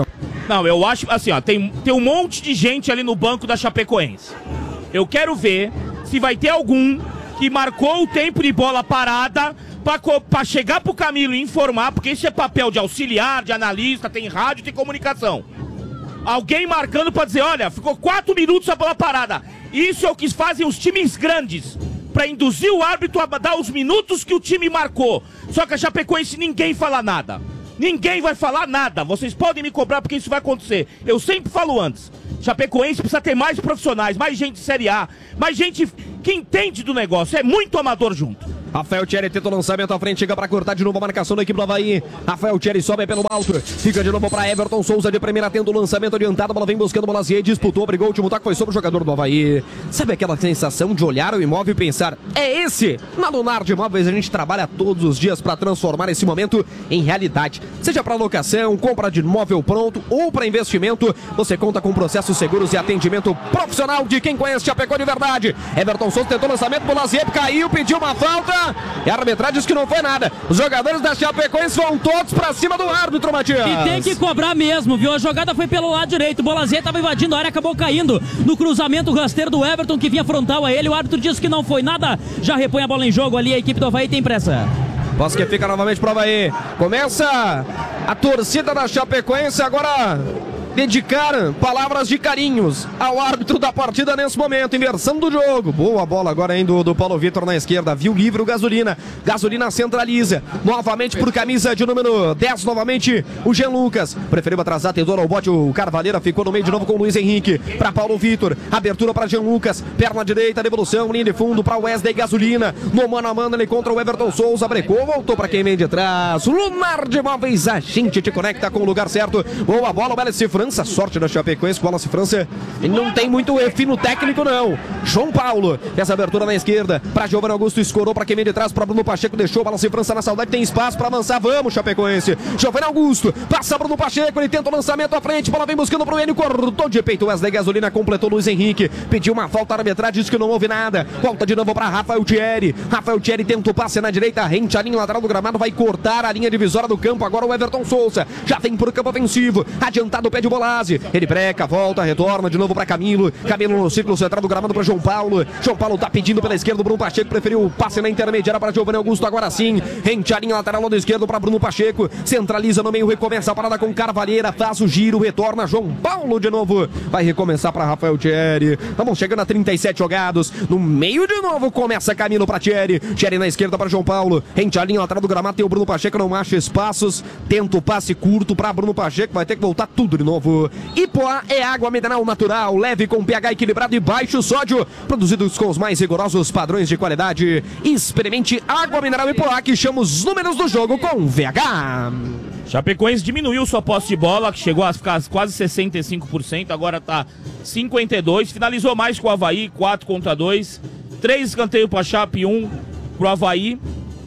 Não, eu acho, assim, ó, tem, tem um monte de gente ali no banco da Chapecoense. Eu quero ver se vai ter algum que marcou o tempo de bola parada pra, pra chegar pro Camilo e informar, porque isso é papel de auxiliar, de analista, tem rádio, tem comunicação. Alguém marcando pra dizer, olha, ficou quatro minutos a bola parada. Isso é o que fazem os times grandes, pra induzir o árbitro a dar os minutos que o time marcou. Só que a Chapecoense ninguém fala nada. Ninguém vai falar nada. Vocês podem me cobrar porque isso vai acontecer. Eu sempre falo antes. Chapecoense precisa ter mais profissionais, mais gente de Série A, mais gente que entende do negócio. É muito amador junto. Rafael Thierry tenta o lançamento à frente, chega pra cortar de novo a marcação da equipe do Avaí. Rafael Thierry sobe pelo alto, fica de novo pra Everton Souza de primeira, tendo o lançamento adiantado, a bola vem buscando Bolazier, disputou, brigou, o último toque foi sobre o jogador do Avaí. Sabe aquela sensação de olhar o imóvel e pensar, é esse? Na Lunardi Imóveis a gente trabalha todos os dias pra transformar esse momento em realidade. Seja pra locação, compra de imóvel pronto ou pra investimento, você conta com processos seguros e atendimento profissional de quem conhece Chapecó de verdade. Everton Souza tentou o lançamento, Bolazier caiu, pediu uma falta. E a arbitragem diz que não foi nada. Os jogadores da Chapecoense vão todos pra cima do árbitro, Matias. E tem que cobrar mesmo, viu? A jogada foi pelo lado direito. O Bolazier tava invadindo a área, acabou caindo no cruzamento rasteiro do Everton, que vinha frontal a ele. O árbitro disse que não foi nada. Já repõe a bola em jogo ali. A equipe do Avaí tem pressa. Posse que fica novamente pro Avaí. Começa a torcida da Chapecoense agora dedicar palavras de carinhos ao árbitro da partida nesse momento, inversão do jogo. Boa bola agora hein, do, do Paulo Vitor na esquerda, viu livre o Gasolina, Gasolina centraliza, novamente por camisa de número dez, novamente o Jean Lucas, preferiu atrasar, tentou ao bote, o Carvalheira ficou no meio de novo com o Luiz Henrique, para Paulo Vitor, abertura para Jean Lucas, perna direita, devolução, linha de fundo para Wesley Gasolina, no mano a mano ele contra o Everton Souza, brecou, voltou para quem vem de trás, Lunardi Imóveis, a gente te conecta com o lugar certo, boa bola, o L C França, sorte da Chapecoense, com o Wallace França, ele não tem muito fino técnico não, João Paulo, essa abertura na esquerda, para Giovanni Augusto, escorou para quem vem de trás, para Bruno Pacheco, deixou o Wallace França na saudade, tem espaço para avançar, vamos Chapecoense, Giovanni Augusto, passa Bruno Pacheco, ele tenta o lançamento à frente, bola vem buscando pro Enio, cortou de peito, Wesley Gasolina, completou Luiz Henrique, pediu uma falta, a arbitragem disse que não houve nada, volta de novo para Rafael Thierry, Rafael Thierry tenta o passe na direita, rente a linha lateral do gramado, vai cortar a linha divisória do campo, agora o Everton Souza, já vem pro campo ofensivo, adiantado o pé de Bolazzi, ele breca, volta, retorna de novo para Camilo, Camilo no círculo central do gramado para João Paulo, João Paulo tá pedindo pela esquerda, Bruno Pacheco preferiu o passe na intermediária para Giovanni Augusto, agora sim, rente a linha lateral lado esquerdo para Bruno Pacheco, centraliza no meio, recomeça a parada com Carvalheira, faz o giro, retorna João Paulo de novo, vai recomeçar para Rafael Thierry, vamos chegando a trinta e sete jogados, no meio de novo começa Camilo para Thierry, Thierry na esquerda para João Paulo, rente a linha lateral do gramado, tem o Bruno Pacheco, não acha espaços, tenta o passe curto para Bruno Pacheco, vai ter que voltar tudo de novo. Ipoá é água mineral natural, leve com pH equilibrado e baixo sódio, produzidos com os mais rigorosos padrões de qualidade. Experimente água mineral Ipoá, que chama os números do jogo com V H. Chapecoense diminuiu sua posse de bola, que chegou a ficar quase sessenta e cinco por cento, agora tá cinquenta e dois por cento, finalizou mais com o Avaí, quatro contra dois, três escanteios para a Chape, um pro Avaí,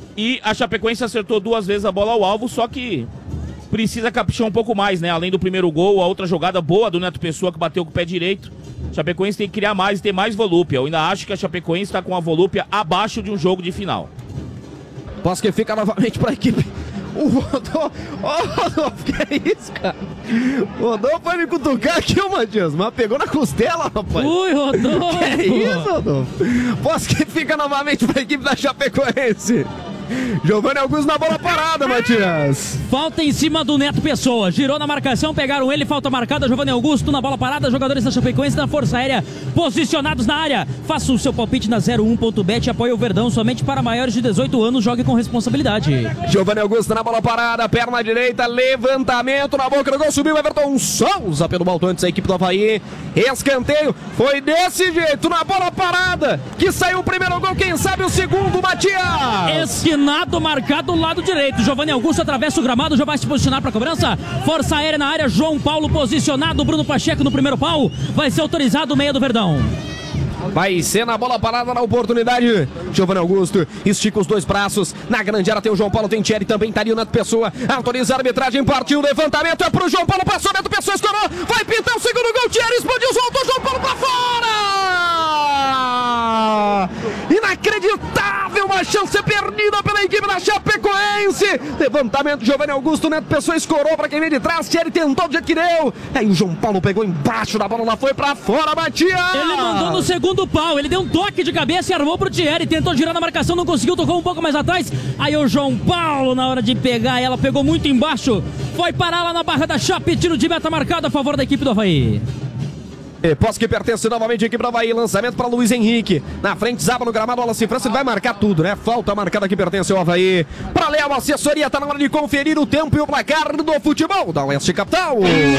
e a Chapecoense acertou duas vezes a bola ao alvo, só que precisa caprichar um pouco mais, né? Além do primeiro gol, a outra jogada boa do Neto Pessoa, que bateu com o pé direito. A Chapecoense tem que criar mais e ter mais volúpia. Eu ainda acho que a Chapecoense está com a volúpia abaixo de um jogo de final. Posso que fica novamente para a equipe. O Rodolfo, oh, Rodolfo, que é isso, cara? O Rodolfo foi me cutucar aqui, ô Matias, mas pegou na costela, rapaz. Ui, Rodolfo! Que é isso, Rodolfo? Posso que fica novamente para a equipe da Chapecoense. Giovanni Augusto na bola parada, Matias. Falta em cima do Neto Pessoa. Girou na marcação, pegaram ele, falta marcada. Giovanni Augusto na bola parada. Jogadores da Chapecoense na Força Aérea posicionados na área. Faça o seu palpite na zero um ponto bet. Apoia o Verdão somente para maiores de dezoito anos. Jogue com responsabilidade. Giovanni Augusto na bola parada. Perna direita, levantamento na boca do gol. Subiu Everton Souza pelo balto antes a equipe do Avaí. Escanteio. Foi desse jeito, na bola parada, que saiu o primeiro gol. Quem sabe o segundo, Matias. Esquinado marcado do lado direito. Giovanni Augusto atravessa o gramado, já vai se posicionar para a cobrança. Força Aérea na área, João Paulo posicionado. Bruno Pacheco no primeiro pau. Vai ser autorizado o meia do Verdão. Vai ser na bola parada na oportunidade. Giovanni Augusto estica os dois braços. Na grande área tem o João Paulo, tem Thierry também. Tá ali o Neto Pessoa. Autoriza a arbitragem, partiu o levantamento. É pro João Paulo, passou, Neto Pessoa escorou. Vai pintar o segundo gol. Thierry explodiu, soltou o João Paulo pra fora. Inacreditável, uma chance perdida pela equipe da Chapecoense. Levantamento, Giovanni Augusto, Neto Pessoa escorou pra quem vem de trás. Thierry tentou do jeito que deu. Aí o João Paulo pegou embaixo da bola, lá foi pra fora, Matias. Ele mandou no segundo pau, ele deu um toque de cabeça e armou pro Thierry. Tentou girar na marcação, não conseguiu, tocou um pouco mais atrás. Aí o João Paulo, na hora de pegar, ela pegou muito embaixo. Foi parar lá na barra da Chape, tiro de meta marcado a favor da equipe do Avaí. E posse que pertence novamente à equipe do Avaí. Lançamento para Luiz Henrique. Na frente, Zaba no gramado. Bola se França, ele vai marcar tudo, né? Falta marcada que pertence ao Avaí. Para Léo, assessoria. Tá na hora de conferir o tempo e o placar do futebol da Oeste Capital.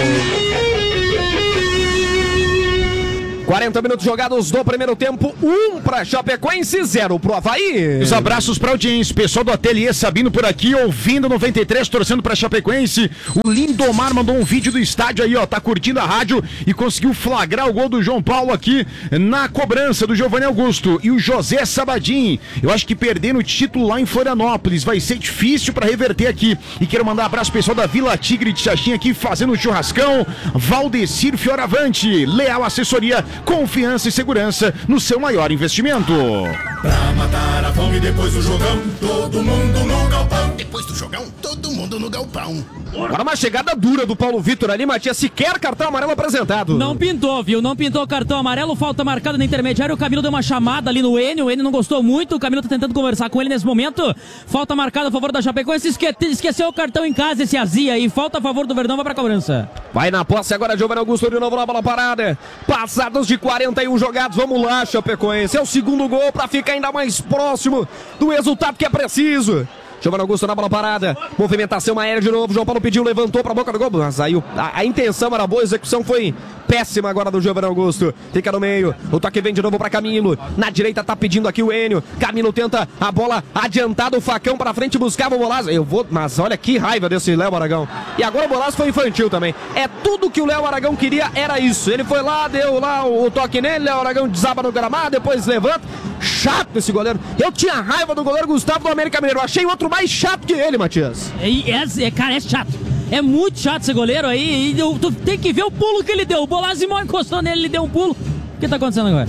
quarenta minutos jogados do primeiro tempo, um para Chapecoense, zero pro Avaí. Os abraços pra audiência, pessoal do Ateliê Sabino por aqui, ouvindo noventa e três, torcendo pra Chapecoense. O Lindomar mandou um vídeo do estádio aí, ó, tá curtindo a rádio e conseguiu flagrar o gol do João Paulo aqui na cobrança do Giovanni Augusto. E o José Sabadim, eu acho que perder no título lá em Florianópolis vai ser difícil pra reverter aqui. E quero mandar um abraço pessoal da Vila Tigre de Xaxim aqui, fazendo um churrascão. Valdecir Fioravante, Leal Assessoria, confiança e segurança no seu maior investimento. Pra matar a fome depois do jogão, todo mundo no galpão. Depois do jogão, todo mundo no galpão. Agora uma chegada dura do Paulo Vitor ali, Matias, sequer cartão amarelo apresentado. Não pintou, viu? Não pintou cartão amarelo, falta marcada na intermediária. O Camilo deu uma chamada ali no Enio, o Enio não gostou muito, o Camilo tá tentando conversar com ele nesse momento. Falta marcada a favor da Chapecoense, esque... esqueceu o cartão em casa esse Azia aí, falta a favor do Verdão, vai pra cobrança. Vai na posse agora, Giovanni Augusto de novo na bola parada. Passados de quarenta e um jogados, vamos lá, Chapecoense. É o segundo gol pra ficar ainda mais próximo do resultado que é preciso. Giovanni Augusto na bola parada, movimentação aérea de novo, João Paulo pediu, levantou pra boca do gol, mas aí o, a, a intenção era boa, a execução foi péssima agora do Giovanni Augusto, fica no meio, o toque vem de novo pra Camilo, na direita tá pedindo aqui o Enio, Camilo tenta a bola adiantada, o facão pra frente, buscava o Bolaz, eu vou, mas olha que raiva desse Léo Aragão, e agora o Bolaz foi infantil também, é tudo que o Léo Aragão queria, era isso, ele foi lá, deu lá o, o toque nele, Léo Aragão desaba no gramado, depois levanta, chato esse goleiro, eu tinha raiva do goleiro Gustavo do América Mineiro, achei outro mais chato que ele, Matias. É, é, é, cara, é chato. É muito chato esse goleiro aí. E eu, tu tem que ver o pulo que ele deu. O Bolazimão encostou nele, ele deu um pulo. O que tá acontecendo agora?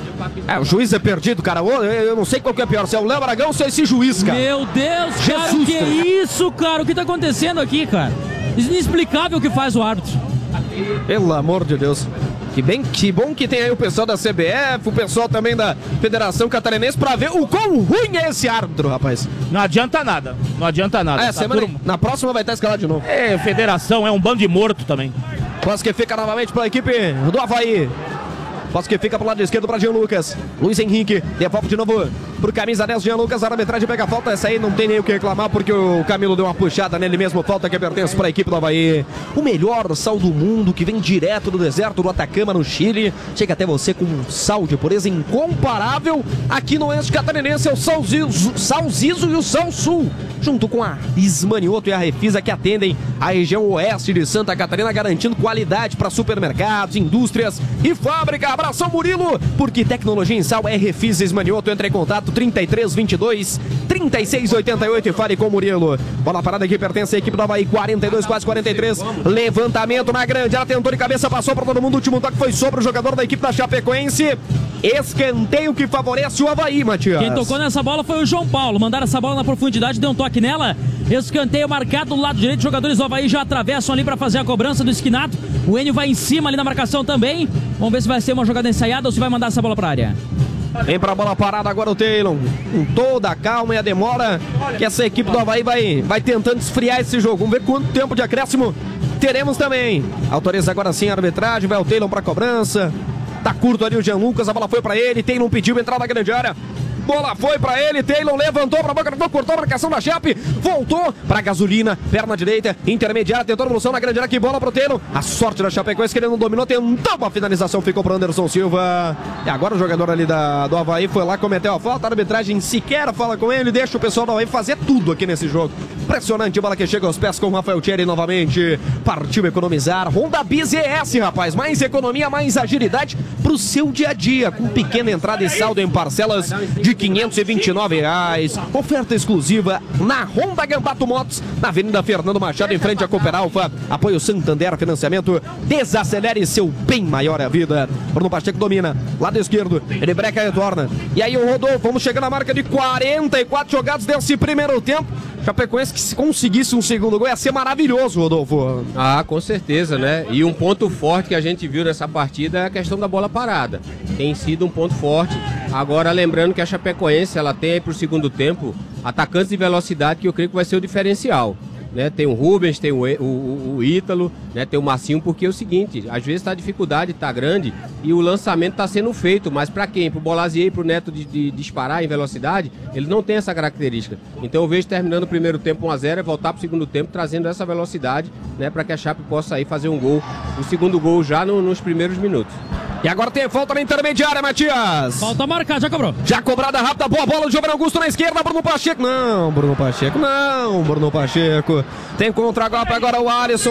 É, o juiz é perdido, cara. Eu, eu não sei qual que é pior, se é o Léo Aragão ou se é esse juiz, cara. Meu Deus, Jesus, cara, o que é isso, cara? O que tá acontecendo aqui, cara? Inexplicável o que faz o árbitro. Pelo amor de Deus. Que, bem, que bom que tem aí o pessoal da C B F, o pessoal também da Federação Catarinense pra ver o quão ruim é esse árbitro, rapaz. Não adianta nada, não adianta nada. É, tá semana, turma... na próxima vai estar escalado de novo. É, federação, é um bando de morto também. Quase que fica novamente pela equipe do Avaí. Posso que fica pro lado esquerdo para Jean Lucas. Luiz Henrique devolve de novo pro camisa dez, Jean Lucas. A arbitragem pega a falta. Essa aí não tem nem o que reclamar, porque o Camilo deu uma puxada nele mesmo. Falta que pertence para a equipe do Avaí. O melhor sal do mundo, que vem direto do deserto do Atacama, no Chile. Chega até você com um sal de pureza incomparável. Aqui no Oeste Catarinense é o Sal Zizo, Sal Zizo e o Sal Sul, junto com a Ismanioto e a Refisa, que atendem a região oeste de Santa Catarina, garantindo qualidade para supermercados, indústrias e fábrica. Abração, Murilo, porque tecnologia em sal é Refisa Ismanioto. Entre em contato trinta e três, vinte e dois, trinta e seis, oitenta e oito e fale com o Murilo. Bola parada que pertence à equipe do Avaí, quarenta e dois, quase quarenta e três. Levantamento na grande, ela tentou de cabeça, passou para todo mundo. O último toque foi sobre o jogador da equipe da Chapecoense. Escanteio que favorece o Avaí, Matias. Quem tocou nessa bola foi o João Paulo. Mandaram essa bola na profundidade, deu um toque nela. Escanteio marcado do lado direito. Os jogadores do Avaí já atravessam ali para fazer a cobrança do esquinato. O Enio vai em cima ali na marcação também. Vamos ver se vai ser uma jogada ensaiada ou se vai mandar essa bola para a área. Vem pra bola parada agora o Taylor, com toda a calma e a demora que essa equipe do Avaí vai, vai tentando esfriar esse jogo. Vamos ver quanto tempo de acréscimo teremos também. Autoriza agora sim a arbitragem, vai o Taylor pra cobrança. Tá curto ali o Jean Lucas, a bola foi pra ele, Taylor pediu entrar na grande área. Bola foi pra ele, Taylor levantou pra boca do gol, cortou a marcação da Chape, voltou pra Gasolina, perna direita, intermediária, tentou a evolução na grande área, que bola pro Taylor. A sorte da Chapecoense que ele não dominou, tentou uma finalização, ficou pro Anderson Silva. E agora o jogador ali da, do Avaí foi lá, cometeu a falta, a arbitragem sequer fala com ele, deixa o pessoal do Avaí fazer tudo aqui nesse jogo. Impressionante, bola que chega aos pés com o Rafael Thierry novamente. Partiu economizar, Honda Biz E S, rapaz, mais economia, mais agilidade pro seu dia a dia, com pequena entrada e saldo em parcelas de quinhentos e vinte e nove reais. Oferta exclusiva na Honda Gambato Motos, na Avenida Fernando Machado, em frente à Cooper Alfa. Apoio Santander Financiamento. Desacelere seu bem maior é a vida. Bruno Pacheco domina, lado esquerdo, ele breca e retorna. E aí o Rodolfo, vamos chegar na marca de quarenta e quatro jogados desse primeiro tempo. Chapecoense que se conseguisse um segundo gol ia ser maravilhoso, Rodolfo. Ah, com certeza, né? E um ponto forte que a gente viu nessa partida é a questão da bola parada. Tem sido um ponto forte. Agora, lembrando que a Chapecoense, ela tem aí pro segundo tempo atacantes de velocidade que eu creio que vai ser o diferencial. Né, tem o Rubens, tem o, o, o Ítalo, né, tem o Marcinho, porque é o seguinte, às vezes tá a dificuldade, tá grande e o lançamento tá sendo feito, mas para quem? Pro Bolazier e pro Neto de, de, de disparar em velocidade, ele não tem essa característica. Então eu vejo terminando o primeiro tempo um a zero e voltar pro segundo tempo trazendo essa velocidade, né, para que a Chape possa aí fazer um gol, o segundo gol já no, nos primeiros minutos. E agora tem falta na intermediária, Matias. Falta marcada, já cobrou. Já cobrada rápida, boa bola do Giovanni Augusto na esquerda, Bruno Pacheco. Não, Bruno Pacheco, não, Bruno Pacheco. Tem contra-golpe agora o Alisson.